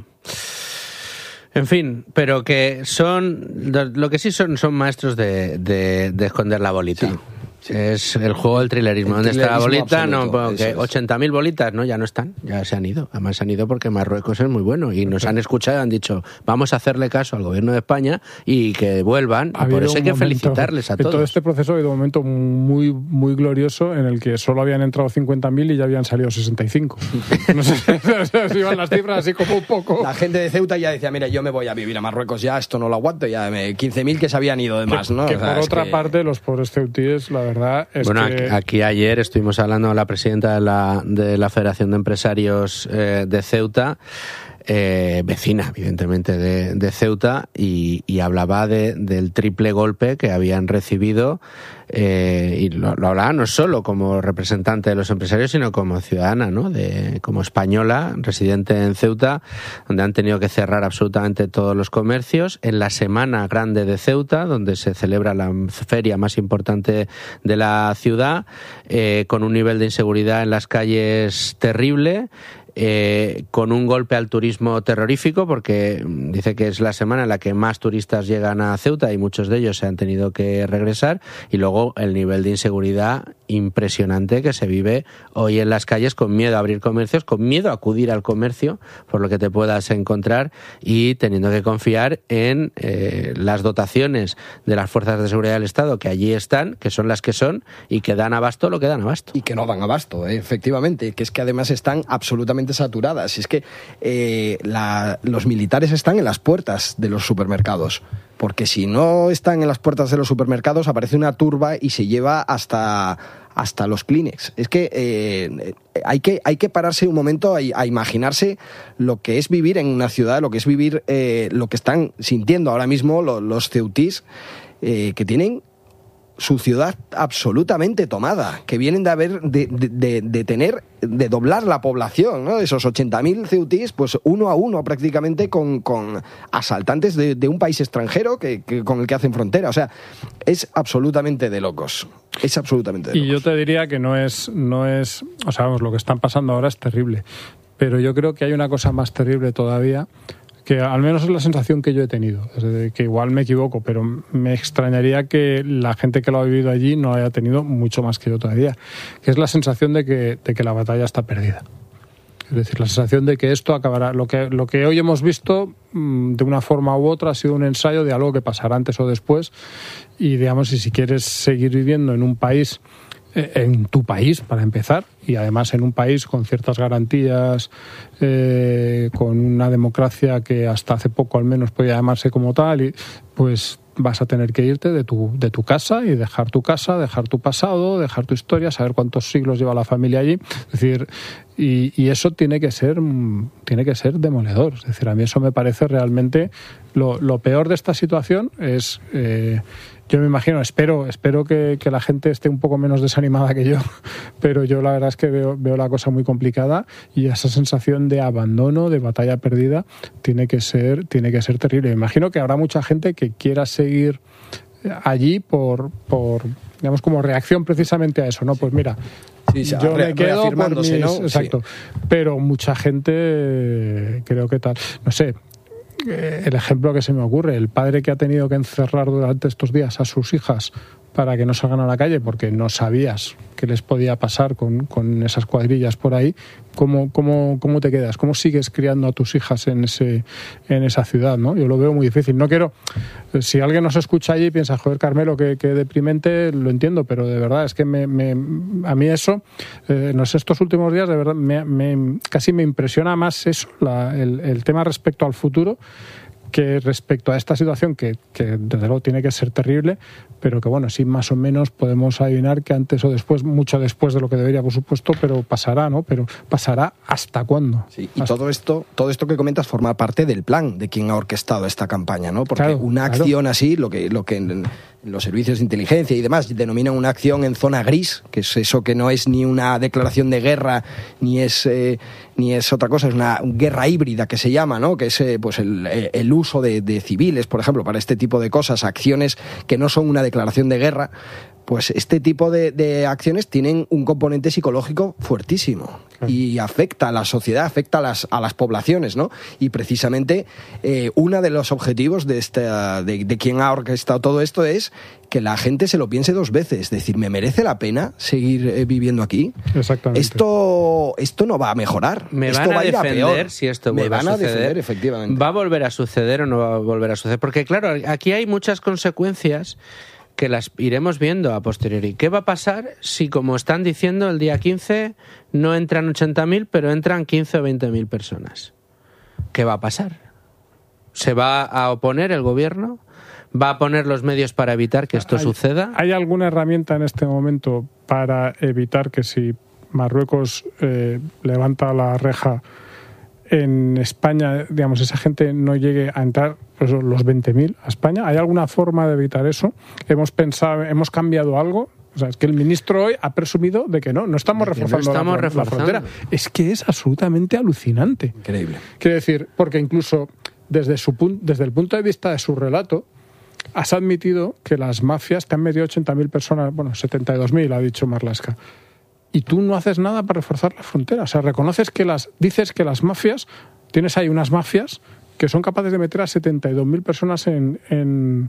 En fin, pero que son, lo que sí son, son maestros de, de, de esconder la bolita. Sí. Sí. Es el juego del trilerismo. ¿Dónde está la bolita? Absoluto, no, porque ochenta mil bolitas, ¿no? Ya no están, ya se han ido. Además se han ido porque Marruecos es muy bueno y nos han escuchado y han dicho, vamos a hacerle caso al gobierno de España y que vuelvan. Y por eso hay que momento, felicitarles a todos. En todo este proceso ha habido un momento muy, muy glorioso en el que solo habían entrado cincuenta mil y ya habían salido sesenta y cinco. No sé si iban las cifras así como un poco. La gente de Ceuta ya decía, mira, yo me voy a vivir a Marruecos ya, esto no lo aguanto, ya me... quince mil que se habían ido de más, ¿no? Que, o que sea, por otra que... parte, los pobres ceutíes, la verdad es bueno, que... aquí ayer estuvimos hablando con la presidenta de la, de la Federación de Empresarios eh, de Ceuta, eh, vecina, evidentemente, de, de Ceuta, y, y hablaba de, del triple golpe que habían recibido, eh, y lo, lo hablaba no solo como representante de los empresarios, sino como ciudadana, ¿no? De, como española, residente en Ceuta, donde han tenido que cerrar absolutamente todos los comercios. En la Semana Grande de Ceuta, donde se celebra la feria más importante de la ciudad, eh, con un nivel de inseguridad en las calles terrible, Eh, con un golpe al turismo terrorífico, porque dice que es la semana en la que más turistas llegan a Ceuta y muchos de ellos se han tenido que regresar, y luego el nivel de inseguridad impresionante que se vive hoy en las calles, con miedo a abrir comercios, con miedo a acudir al comercio por lo que te puedas encontrar, y teniendo que confiar en eh, las dotaciones de las fuerzas de seguridad del Estado que allí están, que son las que son y que dan abasto lo que dan abasto. Y que no dan abasto, eh, efectivamente, que es que además están absolutamente saturadas. Es que eh, la, los militares están en las puertas de los supermercados, porque si no están en las puertas de los supermercados aparece una turba y se lleva hasta hasta los Kleenex. Es que eh, hay que hay que pararse un momento a, a imaginarse lo que es vivir en una ciudad, lo que es vivir eh, lo que están sintiendo ahora mismo los, los ceutís, eh, que tienen su ciudad absolutamente tomada, que vienen de haber de, de, de, de tener, de doblar la población, ¿no? Esos ochenta mil ceutís, pues uno a uno prácticamente con, con asaltantes de, de un país extranjero que, que, con el que hacen frontera. O sea, es absolutamente de locos. Es absolutamente de locos. Y yo te diría que no es, no es, o sea, vamos, lo que están pasando ahora es terrible. Pero yo creo que hay una cosa más terrible todavía, que al menos es la sensación que yo he tenido, es decir, que igual me equivoco, pero me extrañaría que la gente que lo ha vivido allí no haya tenido mucho más que yo todavía, que es la sensación de que, de que la batalla está perdida. Es decir, la sensación de que esto acabará. Lo que, lo que hoy hemos visto, de una forma u otra, ha sido un ensayo de algo que pasará antes o después, y digamos, y si quieres seguir viviendo en un país, en tu país, para empezar, y además en un país con ciertas garantías, eh, con una democracia que hasta hace poco al menos podía llamarse como tal, y pues vas a tener que irte de tu, de tu casa y dejar tu casa, dejar tu pasado, dejar tu historia, saber cuántos siglos lleva la familia allí. Es decir, y, y eso tiene que ser tiene que ser demoledor. Es decir, a mí eso me parece realmente lo, lo peor de esta situación. Es eh, yo me imagino, espero espero que, que la gente esté un poco menos desanimada que yo, pero yo la verdad es que veo, veo la cosa muy complicada, y esa sensación de abandono, de batalla perdida, tiene que ser tiene que ser terrible. Me imagino que habrá mucha gente que quiera seguir allí por, por digamos, como reacción precisamente a eso, ¿no? Pues mira, sí, yo me quedo por mis... ¿no? Exacto. Sí. Pero mucha gente, creo que tal, no sé, el ejemplo que se me ocurre, el padre que ha tenido que encerrar durante estos días a sus hijas para que no salgan a la calle porque no sabías qué les podía pasar con, con esas cuadrillas por ahí, ¿cómo, cómo, cómo te quedas? ¿Cómo sigues criando a tus hijas en ese en esa ciudad, ¿no? Yo lo veo muy difícil. No quiero... Si alguien nos escucha allí y piensa, joder, Carmelo, qué, qué deprimente, lo entiendo, pero de verdad es que me, me, a mí eso, eh, en estos últimos días, de verdad, me, me, casi me impresiona más eso, la, el, el tema respecto al futuro, que respecto a esta situación que, que desde luego tiene que ser terrible, pero que bueno, sí más o menos podemos adivinar que antes o después, mucho después de lo que debería, por supuesto, pero pasará, ¿no? Pero pasará ¿hasta cuándo? Sí, y hasta... todo esto, todo esto que comentas forma parte del plan de quien ha orquestado esta campaña, ¿no? Porque claro, una acción claro. así, lo que, lo que en, en los servicios de inteligencia y demás denominan una acción en zona gris, que es eso que no es ni una declaración de guerra, ni es eh, ni es otra cosa, es una guerra híbrida que se llama, ¿no? Que es eh, pues el, el uso de, de civiles, por ejemplo, para este tipo de cosas, acciones que no son una declaración de guerra. Pues este tipo de, de acciones tienen un componente psicológico fuertísimo y afecta a la sociedad, afecta a las, a las poblaciones, ¿no? Y precisamente eh, uno de los objetivos de, esta, de, de quien ha orquestado todo esto es que la gente se lo piense dos veces, es decir, ¿me merece la pena seguir eh, viviendo aquí? Exactamente. Esto, esto no va a mejorar. Me esto van a, va a ir defender a peor. si esto Me vuelve van a a suceder. defender, efectivamente. ¿Va a volver a suceder o no va a volver a suceder? Porque claro, aquí hay muchas consecuencias que las iremos viendo a posteriori. ¿Qué va a pasar si, como están diciendo, el día quince no entran ochenta mil, pero entran quince o veinte mil personas? ¿Qué va a pasar? ¿Se va a oponer el gobierno? ¿Va a poner los medios para evitar que esto ¿Hay, suceda? ¿Hay alguna herramienta en este momento para evitar que si Marruecos eh, levanta la reja en España, digamos, esa gente no llegue a entrar, pues, los veinte mil a España? ¿Hay alguna forma de evitar eso? ¿Hemos pensado, hemos cambiado algo? O sea, es que el ministro hoy ha presumido de que no, no estamos reforzando, no estamos la, reforzando la frontera. Es que es absolutamente alucinante. Increíble. Quiero decir, porque incluso desde, su, desde el punto de vista de su relato, has admitido que las mafias te han metido ochenta mil personas, bueno, setenta y dos mil, ha dicho Marlaska. Y tú no haces nada para reforzar la frontera. O sea, reconoces que las, dices que las mafias, tienes ahí unas mafias que son capaces de meter a setenta y dos mil personas en, en,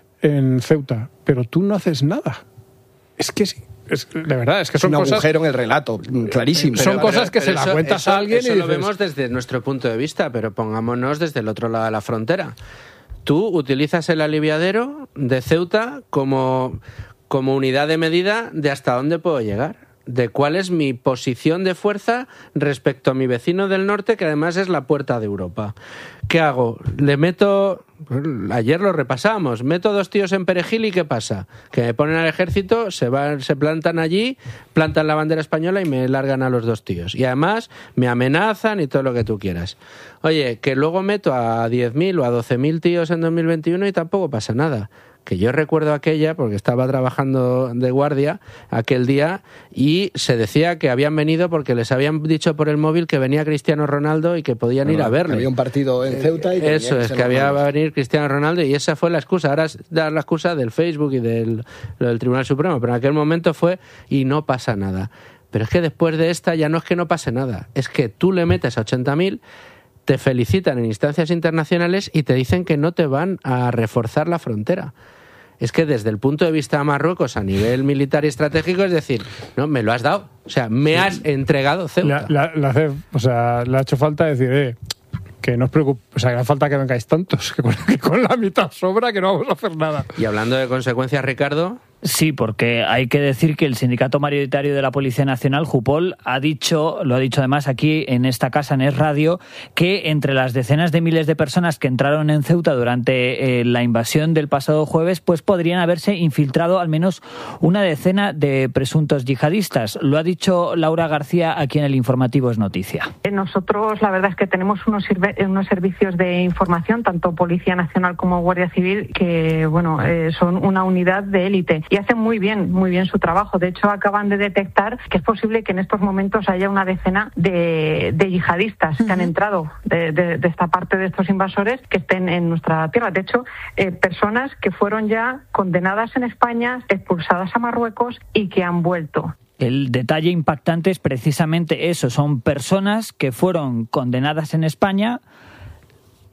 en Ceuta, pero tú no haces nada. Es que sí. Es, de verdad, es que son es un cosas... agujero en el relato, clarísimo. Son pero, cosas que pero se eso, las cuentas eso, a alguien eso y dices... lo vemos desde nuestro punto de vista, pero pongámonos desde el otro lado de la frontera. Tú utilizas el aliviadero de Ceuta como, como unidad de medida de hasta dónde puedo llegar, de cuál es mi posición de fuerza respecto a mi vecino del norte, que además es la puerta de Europa. ¿Qué hago? Le meto... Ayer lo repasamos. Meto dos tíos en Perejil y ¿qué pasa? Que me ponen al ejército, se van, se plantan allí, plantan la bandera española y me largan a los dos tíos. Y además me amenazan y todo lo que tú quieras. Oye, que luego meto a diez mil o a doce mil tíos en dos mil veintiuno y tampoco pasa nada. Que yo recuerdo aquella, porque estaba trabajando de guardia aquel día, y se decía que habían venido porque les habían dicho por el móvil que venía Cristiano Ronaldo y que podían bueno, ir a verle. Había un partido en Ceuta y que Eso es, que había a venir Cristiano Ronaldo, y esa fue la excusa. Ahora es dar la excusa del Facebook y del, del Tribunal Supremo, pero en aquel momento fue y no pasa nada. Pero es que después de esta ya no es que no pase nada, es que tú le metes a ochenta mil, te felicitan en instancias internacionales y te dicen que no te van a reforzar la frontera. Es que desde el punto de vista de Marruecos a nivel militar y estratégico, es decir, no, me lo has dado. O sea, me has entregado Ceuta. La, la, la hace, o sea, le ha hecho falta decir, eh, que no os preocupéis, o sea, que no hace falta que vengáis tantos, que con, que con la mitad sobra, que no vamos a hacer nada. Y hablando de consecuencias, Ricardo... Sí, porque hay que decir que el Sindicato Mayoritario de la Policía Nacional, Jupol, ha dicho, lo ha dicho además aquí en esta casa, en Es Radio, que entre las decenas de miles de personas que entraron en Ceuta durante eh, la invasión del pasado jueves, pues podrían haberse infiltrado al menos una decena de presuntos yihadistas. Lo ha dicho Laura García aquí en el Informativo Es Noticia. Nosotros, la verdad es que tenemos unos, unos servicios de información, tanto Policía Nacional como Guardia Civil, que bueno, eh, son una unidad de élite. Y hacen muy bien, muy bien su trabajo. De hecho, acaban de detectar que es posible que en estos momentos haya una decena de, de yihadistas uh-huh. que han entrado de, de, de esta parte de estos invasores que estén en nuestra tierra. De hecho, eh, personas que fueron ya condenadas en España, expulsadas a Marruecos y que han vuelto. El detalle impactante es precisamente eso. Son personas que fueron condenadas en España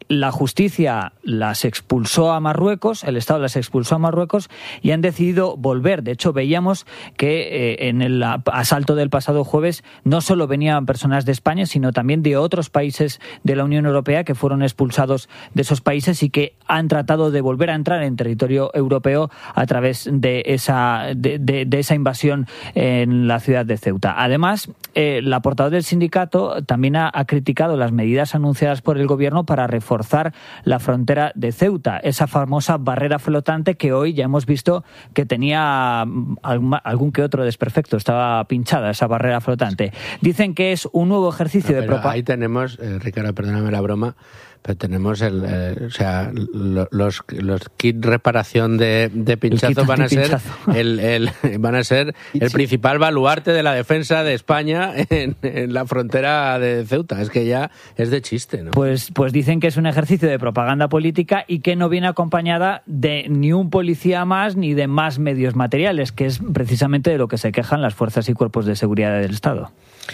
la justicia las expulsó a Marruecos, el Estado las expulsó a Marruecos y han decidido volver. De hecho, veíamos que eh, en el asalto del pasado jueves no solo venían personas de España, sino también de otros países de la Unión Europea que fueron expulsados de esos países y que han tratado de volver a entrar en territorio europeo a través de esa, de, de, de esa invasión en la ciudad de Ceuta. Además, eh, la portavoz del sindicato también ha, ha criticado las medidas anunciadas por el gobierno para reforzar la frontera de Ceuta, esa famosa barrera flotante que hoy ya hemos visto que tenía algún que otro desperfecto, estaba pinchada esa barrera flotante. Dicen que es un nuevo ejercicio no, de propaganda. Ahí tenemos, eh, Ricardo, perdóname la broma, pero tenemos el, eh, o sea, lo, los, los kits reparación de, de pinchazo van a ser el, el van a ser el principal baluarte de la defensa de España en, en la frontera de Ceuta. Es que ya es de chiste, ¿no? Pues, pues dicen que es un ejercicio de propaganda política y que no viene acompañada de ni un policía más ni de más medios materiales, que es precisamente de lo que se quejan las fuerzas y cuerpos de seguridad del Estado.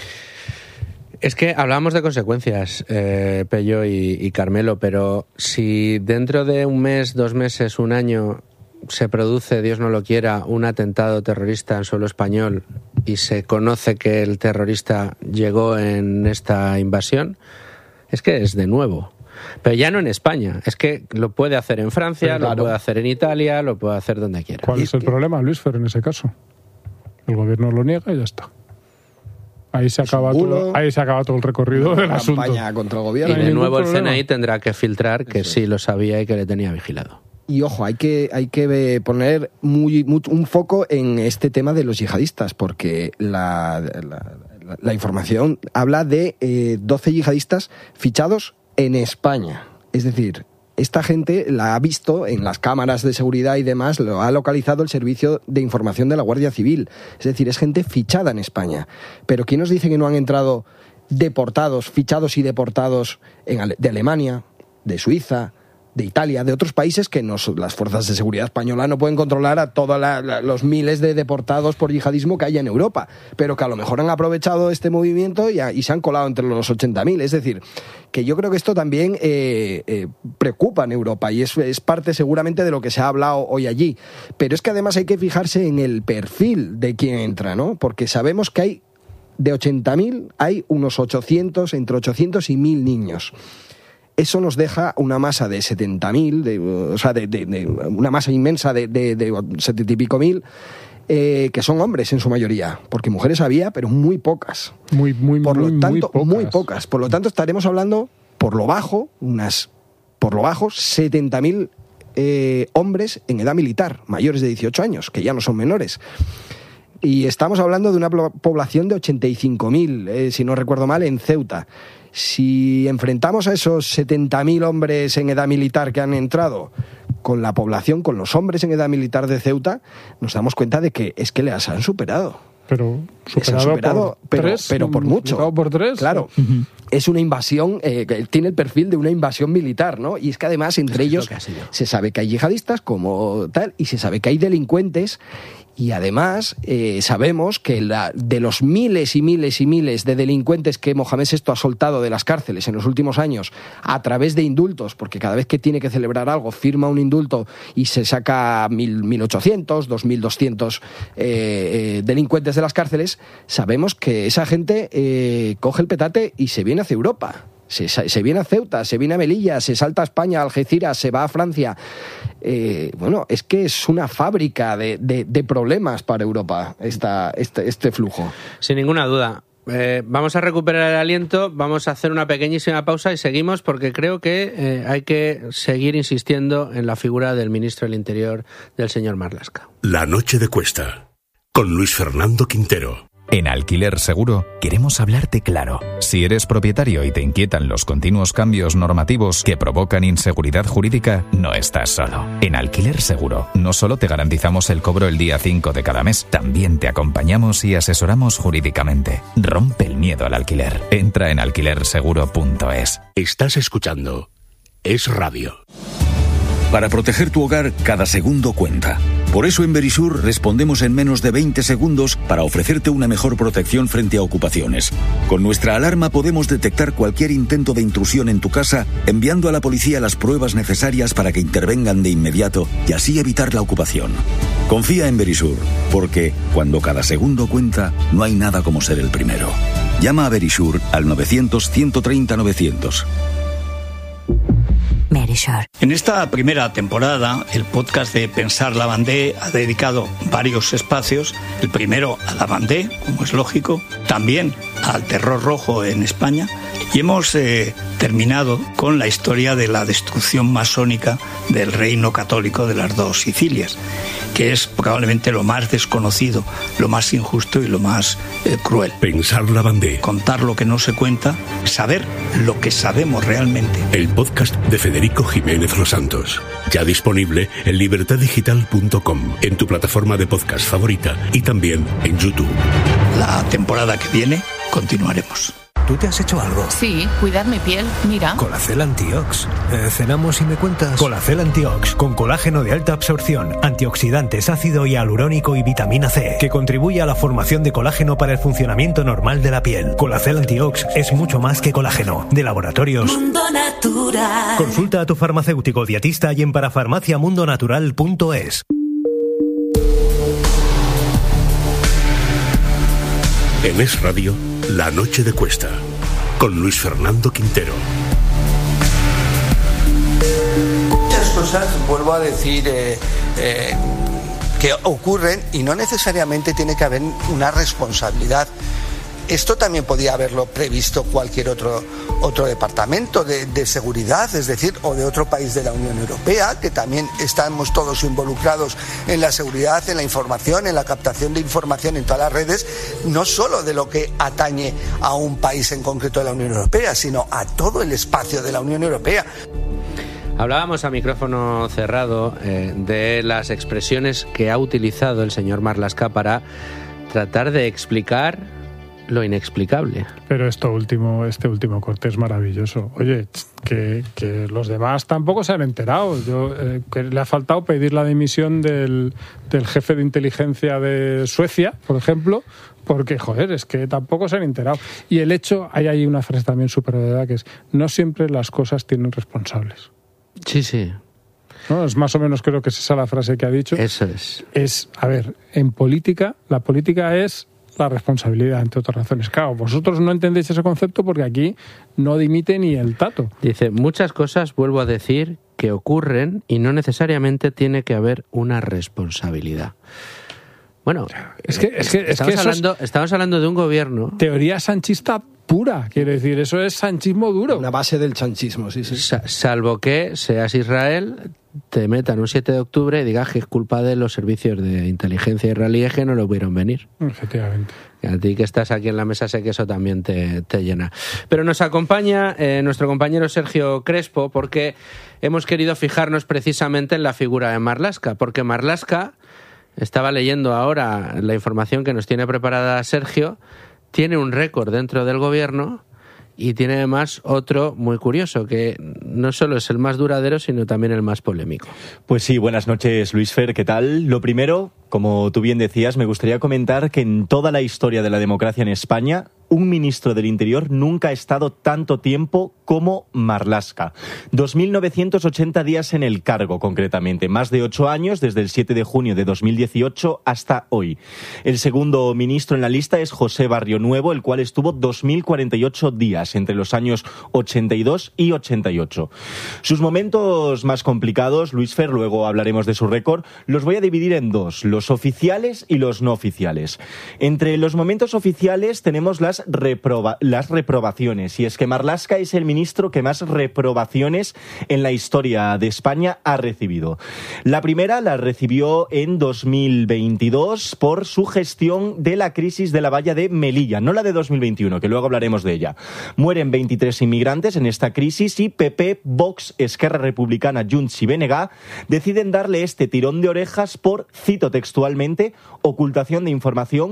Es que hablábamos de consecuencias, eh, Pello y, y Carmelo, pero si dentro de un mes, dos meses, un año se produce, Dios no lo quiera, un atentado terrorista en suelo español y se conoce que el terrorista llegó en esta invasión, es que es de nuevo. Pero ya no en España, es que lo puede hacer en Francia, claro, lo puede hacer en Italia, lo puede hacer donde quiera. ¿Cuál es el que... problema, Luis Fer, en ese caso? El gobierno lo niega y ya está. Ahí se acaba todo, ahí se acaba todo el recorrido del asunto. Contra el gobierno. Y de nuevo el C N I tendrá que filtrar que sí lo sabía y que le tenía vigilado. Y ojo, hay que, hay que poner muy, muy, un foco en este tema de los yihadistas, porque la, la, la, la información habla de eh, doce yihadistas fichados en España. Es decir, esta gente la ha visto en las cámaras de seguridad y demás, lo ha localizado el Servicio de Información de la Guardia Civil. Es decir, es gente fichada en España. Pero ¿quién nos dice que no han entrado deportados, fichados y deportados en, de Alemania, de Suiza, de Italia, de otros países que nos, las fuerzas de seguridad españolas no pueden controlar a todos los miles de deportados por yihadismo que hay en Europa, pero que a lo mejor han aprovechado este movimiento y, a, y se han colado entre los ochenta mil? Es decir, que yo creo que esto también eh, eh, preocupa en Europa y es, es parte seguramente de lo que se ha hablado hoy allí. Pero es que además hay que fijarse en el perfil de quien entra, ¿no? Porque sabemos que hay de ochenta mil, hay unos ochocientos, entre ochocientos y mil niños. Eso nos deja una masa de setenta mil, o sea, de, de, de una masa inmensa de, de, de setenta y pico mil, eh, que son hombres en su mayoría, porque mujeres había, pero muy pocas. Muy, muy, por lo muy, tanto, muy pocas. muy pocas. Por lo tanto, estaremos hablando, por lo bajo, unas, por lo bajo, setenta mil eh, hombres en edad militar, mayores de dieciocho años, que ya no son menores. Y estamos hablando de una población de ochenta y cinco mil, eh, si no recuerdo mal, en Ceuta. Si enfrentamos a esos setenta mil hombres en edad militar que han entrado con la población, con los hombres en edad militar de Ceuta, nos damos cuenta de que es que les han superado. Pero superado, han superado por pero, tres, pero por mucho. por tres. Claro. Uh-huh. Es una invasión, eh, que tiene el perfil de una invasión militar, ¿no? Y es que además entre ellos se sabe que hay yihadistas como tal y se sabe que hay delincuentes. Y además eh, sabemos que la, de los miles y miles y miles de delincuentes que Mohamed sexto ha soltado de las cárceles en los últimos años a través de indultos, porque cada vez que tiene que celebrar algo firma un indulto y se saca mil, mil ochocientos, dos mil doscientos eh, eh, delincuentes de las cárceles, sabemos que esa gente eh, coge el petate y se viene hacia Europa. Se, se viene a Ceuta, se viene a Melilla, se salta a España, a Algeciras, se va a Francia. Eh, bueno, es que es una fábrica de, de, de problemas para Europa esta, este, este flujo. Sin ninguna duda. Eh, vamos a recuperar el aliento, vamos a hacer una pequeñísima pausa y seguimos porque creo que eh, hay que seguir insistiendo en la figura del ministro del Interior, del señor Marlaska. La noche de Cuesta, con Luis Fernando Quintero. En Alquiler Seguro queremos hablarte claro. Si eres propietario y te inquietan los continuos cambios normativos que provocan inseguridad jurídica, no estás solo. En Alquiler Seguro no solo te garantizamos el cobro el día cinco de cada mes, también te acompañamos y asesoramos jurídicamente. Rompe el miedo al alquiler. Entra en alquiler seguro punto es. Estás escuchando Es Radio. Para proteger tu hogar, cada segundo cuenta. Por eso en Verisur respondemos en menos de veinte segundos para ofrecerte una mejor protección frente a ocupaciones. Con nuestra alarma podemos detectar cualquier intento de intrusión en tu casa, enviando a la policía las pruebas necesarias para que intervengan de inmediato y así evitar la ocupación. Confía en Verisur, porque cuando cada segundo cuenta, no hay nada como ser el primero. Llama a Verisur al novecientos, ciento treinta, novecientos. Verisur. En esta primera temporada, el podcast de Pensar Lavandé ha dedicado varios espacios. El primero a Lavandé, como es lógico, también al terror rojo en España. Y hemos eh, terminado con la historia de la destrucción masónica del reino católico de las dos Sicilias, que es probablemente lo más desconocido, lo más injusto y lo más eh, cruel. Pensar Lavandé. Contar lo que no se cuenta, saber lo que sabemos realmente. El podcast de Federico Jiménez Los Santos. Ya disponible en libertad digital punto com, en tu plataforma de podcast favorita y también en YouTube. La temporada que viene continuaremos. ¿Tú te has hecho algo? Sí, cuidar mi piel, mira. Colacel Antiox. Eh, ¿Cenamos y me cuentas? Colacel Antiox, con colágeno de alta absorción, antioxidantes, ácido hialurónico y vitamina C, que contribuye a la formación de colágeno para el funcionamiento normal de la piel. Colacel Antiox es mucho más que colágeno. De Laboratorios Mundo Natural. Consulta a tu farmacéutico dietista y en parafarmacia mundo natural punto es. En Es Radio, La Noche de Cuesta, con Luis Fernando Quintero. Muchas cosas, vuelvo a decir, eh, eh, que ocurren y no necesariamente tiene que haber una responsabilidad. Esto también podía haberlo previsto cualquier otro, otro departamento de, de seguridad, es decir, o de otro país de la Unión Europea, que también estamos todos involucrados en la seguridad, en la información, en la captación de información en todas las redes, no solo de lo que atañe a un país en concreto de la Unión Europea, sino a todo el espacio de la Unión Europea. Hablábamos a micrófono cerrado eh, de las expresiones que ha utilizado el señor Marlaska para tratar de explicar lo inexplicable. Pero esto último, este último corte es maravilloso. Oye, que, que los demás tampoco se han enterado. Yo eh, que le ha faltado pedir la dimisión del, del jefe de inteligencia de Suecia, por ejemplo, porque, joder, es que tampoco se han enterado. Y el hecho, hay ahí una frase también súper verdad, que es, no siempre las cosas tienen responsables. Sí, sí. ¿No? Es más o menos, creo que es esa la frase que ha dicho. Eso es. Es, a ver, en política, la política es la responsabilidad, entre otras razones. Claro, vosotros no entendéis ese concepto porque aquí no dimite ni el tato. Dice, muchas cosas, vuelvo a decir, que ocurren y no necesariamente tiene que haber una responsabilidad. Bueno, es que, es que, es estamos, que hablando, es estamos hablando de un gobierno... Teoría sanchista pura, quiero decir, eso es sanchismo duro. Una base del sanchismo, sí, sí. Sa- salvo que seas Israel, te metan un siete de octubre y digas que es culpa de los servicios de inteligencia israelíes que no lo vieron venir. Efectivamente. Y a ti que estás aquí en la mesa sé que eso también te, te llena. Pero nos acompaña eh, nuestro compañero Sergio Crespo porque hemos querido fijarnos precisamente en la figura de Marlaska, porque Marlaska, estaba leyendo ahora la información que nos tiene preparada Sergio, tiene un récord dentro del gobierno y tiene además otro muy curioso, que no solo es el más duradero, sino también el más polémico. Pues sí, buenas noches, Luis Fer, ¿qué tal? Lo primero, como tú bien decías, me gustaría comentar que en toda la historia de la democracia en España, un ministro del Interior nunca ha estado tanto tiempo como Marlaska. dos mil novecientos ochenta días en el cargo, concretamente. Más de ocho años, desde el siete de junio de dos mil dieciocho hasta hoy. El segundo ministro en la lista es José Barrio Nuevo, el cual estuvo dos mil cuarenta y ocho días entre los años ochenta y dos y ochenta y ocho. Sus momentos más complicados, Luis Fer, luego hablaremos de su récord, los voy a dividir en dos, los oficiales y los no oficiales. Entre los momentos oficiales tenemos las Reproba, las reprobaciones, y es que Marlaska es el ministro que más reprobaciones en la historia de España ha recibido. La primera la recibió en dos mil veintidós por su gestión de la crisis de la valla de Melilla, no la de dos mil veintiuno, que luego hablaremos de ella. Mueren veintitrés inmigrantes en esta crisis y P P, Vox, Esquerra Republicana, Junts y B N G deciden darle este tirón de orejas por, cito textualmente, ocultación de información,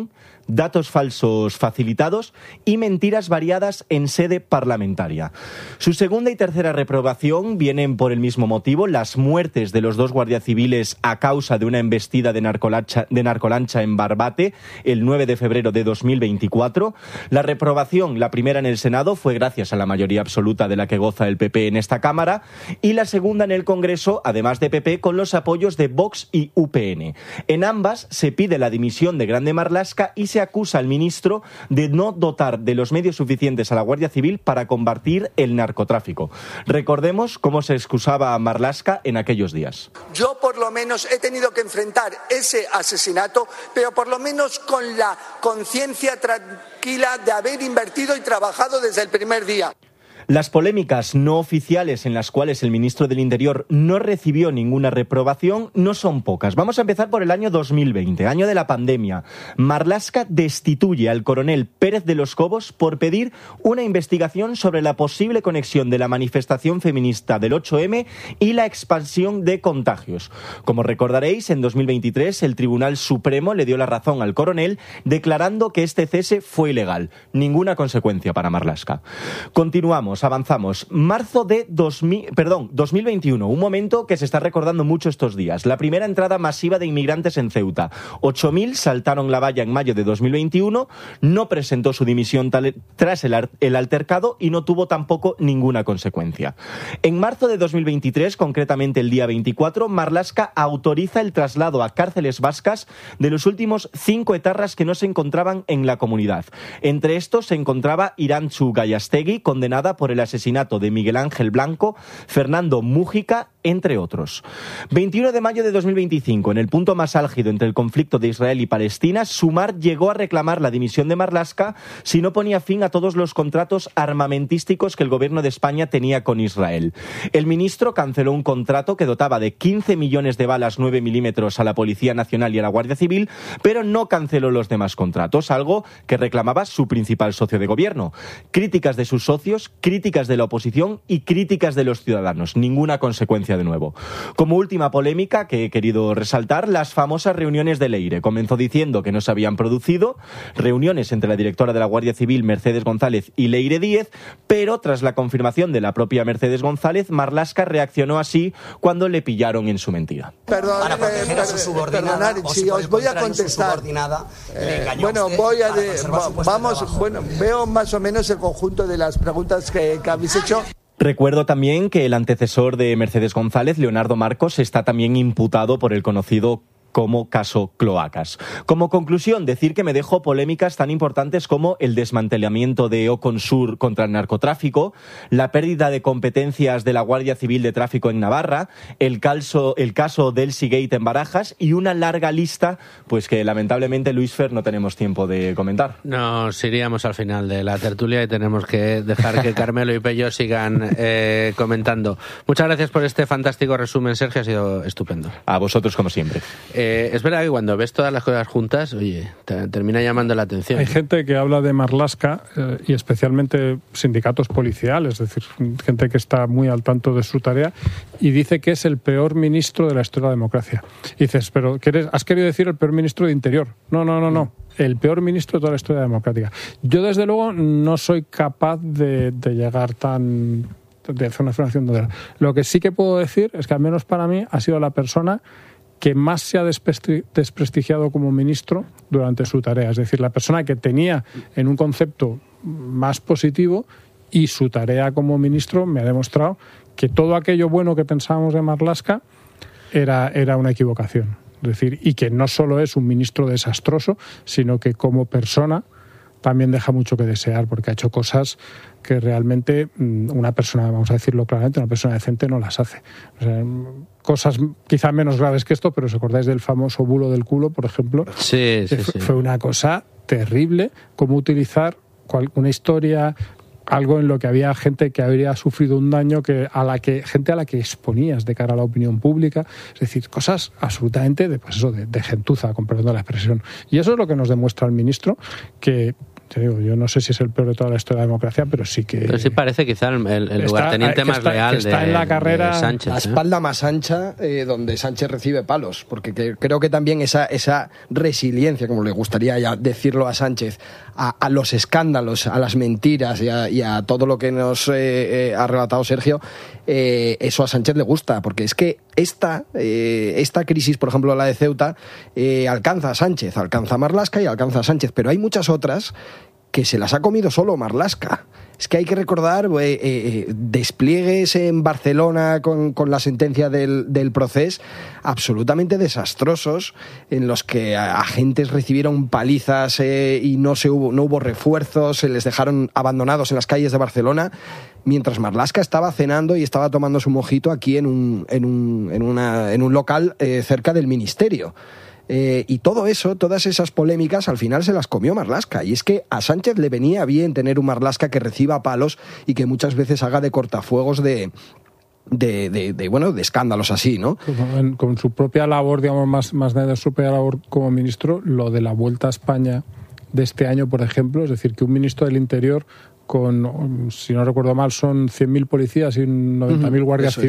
datos falsos facilitados y mentiras variadas en sede parlamentaria. Su segunda y tercera reprobación vienen por el mismo motivo, las muertes de los dos guardias civiles a causa de una embestida de narcolancha, de narcolancha en Barbate el nueve de febrero de dos mil veinticuatro. La reprobación, la primera en el Senado, fue gracias a la mayoría absoluta de la que goza el P P en esta Cámara, y la segunda en el Congreso, además de P P, con los apoyos de Vox y U P N. En ambas se pide la dimisión de Grande Marlaska y se acusa al ministro de no dotar de los medios suficientes a la Guardia Civil para combatir el narcotráfico. Recordemos cómo se excusaba a Marlaska en aquellos días. Yo por lo menos he tenido que enfrentar ese asesinato, pero por lo menos con la conciencia tranquila de haber invertido y trabajado desde el primer día. Las polémicas no oficiales en las cuales el ministro del Interior no recibió ninguna reprobación no son pocas. Vamos a empezar por el año dos mil veinte, año de la pandemia. Marlaska destituye al coronel Pérez de los Cobos por pedir una investigación sobre la posible conexión de la manifestación feminista del ocho eme y la expansión de contagios. Como recordaréis, en dos mil veintitrés el Tribunal Supremo le dio la razón al coronel, declarando que este cese fue ilegal. Ninguna consecuencia para Marlaska. Continuamos. Avanzamos. Marzo de dos mil, perdón, dos mil veintiuno, un momento que se está recordando mucho estos días. La primera entrada masiva de inmigrantes en Ceuta. ocho mil saltaron la valla en mayo de dos mil veintiuno, no presentó su dimisión tal, tras el, el altercado y no tuvo tampoco ninguna consecuencia. En marzo de dos mil veintitrés, concretamente el día veinticuatro, Marlaska autoriza el traslado a cárceles vascas de los últimos cinco etarras que no se encontraban en la comunidad. Entre estos se encontraba Irantzu Gallastegui, condenada por por el asesinato de Miguel Ángel Blanco, Fernando Mújica, entre otros. veintiuno de mayo de dos mil veinticinco, en el punto más álgido entre el conflicto de Israel y Palestina, Sumar llegó a reclamar la dimisión de Marlaska si no ponía fin a todos los contratos armamentísticos que el gobierno de España tenía con Israel. El ministro canceló un contrato que dotaba de quince millones de balas nueve milímetros a la Policía Nacional y a la Guardia Civil, pero no canceló los demás contratos, algo que reclamaba su principal socio de gobierno. Críticas de sus socios, críticas de la oposición y críticas de los ciudadanos. Ninguna consecuencia de nuevo. Como última polémica que he querido resaltar, las famosas reuniones de Leire. Comenzó diciendo que no se habían producido reuniones entre la directora de la Guardia Civil, Mercedes González, y Leire Díez, pero tras la confirmación de la propia Mercedes González, Marlaska reaccionó así cuando le pillaron en su mentira. Perdón, para proteger a su subordinada, perdonad, si os voy a contestar. Eh, bueno, voy a de, vamos, bueno, veo más o menos el conjunto de las preguntas que, que habéis hecho. Recuerdo también que el antecesor de Mercedes González, Leonardo Marcos, está también imputado por el conocido como caso Cloacas. Como conclusión, decir que me dejo polémicas tan importantes como el desmantelamiento de Oconsur contra el narcotráfico, la pérdida de competencias de la Guardia Civil de Tráfico en Navarra, el caso, el caso del Seagate en Barajas y una larga lista, pues que lamentablemente, Luis Fer, no tenemos tiempo de comentar. Nos iríamos al final de la tertulia y tenemos que dejar que Carmelo y Pello sigan eh, comentando. Muchas gracias por este fantástico resumen, Sergio, ha sido estupendo. A vosotros, como siempre. Eh, es verdad que cuando ves todas las cosas juntas, oye, te, termina llamando la atención. Hay gente que habla de Marlaska eh, y especialmente sindicatos policiales, es decir, gente que está muy al tanto de su tarea y dice que es el peor ministro de la historia de la democracia. Y dices, pero ¿quieres, has querido decir el peor ministro de Interior? No, no, no, no. El peor ministro de toda la historia democrática. Yo, desde luego, no soy capaz de, de llegar tan... de hacer una afirmación de... Lo que sí que puedo decir es que, al menos para mí, ha sido la persona que más se ha desprestigiado como ministro durante su tarea. Es decir, la persona que tenía en un concepto más positivo, y su tarea como ministro me ha demostrado que todo aquello bueno que pensábamos de Marlaska era, era una equivocación. Es decir, y que no solo es un ministro desastroso, sino que como persona también deja mucho que desear, porque ha hecho cosas que realmente una persona, vamos a decirlo claramente, una persona decente no las hace. O sea, cosas quizá menos graves que esto, pero ¿os acordáis del famoso bulo del culo, por ejemplo? Sí, sí, sí. Fue una cosa terrible, cómo utilizar una historia, algo en lo que había gente que habría sufrido un daño, que a la que gente a la que exponías de cara a la opinión pública, es decir, cosas absolutamente de, pues eso, de, de gentuza, con perdón de la expresión. Y eso es lo que nos demuestra el ministro, que te digo, yo no sé si es el peor de toda la historia de la democracia, pero sí que... Pero sí parece quizá el, el Está- lugarteniente que más está- real que está de, en la carrera- de Sánchez. La ¿eh? espalda más ancha eh, donde Sánchez recibe palos, porque que- creo que también esa, esa resiliencia, como le gustaría ya decirlo a Sánchez, a, a los escándalos, a las mentiras y a, y a todo lo que nos eh, eh, ha relatado Sergio, eh, eso a Sánchez le gusta, porque es que esta, eh, esta crisis, por ejemplo la de Ceuta, eh, alcanza a Sánchez, alcanza a Marlaska y alcanza a Sánchez, pero hay muchas otras que se las ha comido solo Marlaska. Es que hay que recordar eh, eh, despliegues en Barcelona con, con la sentencia del, del procés absolutamente desastrosos, en los que agentes recibieron palizas eh, y no, se hubo, no hubo refuerzos, se les dejaron abandonados en las calles de Barcelona, mientras Marlaska estaba cenando y estaba tomando su mojito aquí en un, en un, en una, en un local eh, cerca del ministerio. Eh, y todo eso, todas esas polémicas, al final se las comió Marlaska. Y es que a Sánchez le venía bien tener un Marlaska que reciba palos y que muchas veces haga de cortafuegos de, de, de, de bueno, de escándalos así, ¿no? Con, con su propia labor, digamos, más, más de su propia labor como ministro, lo de la Vuelta a España de este año, por ejemplo, es decir, que un ministro del Interior con, si no recuerdo mal, son cien mil policías y noventa mil guardias Eso es.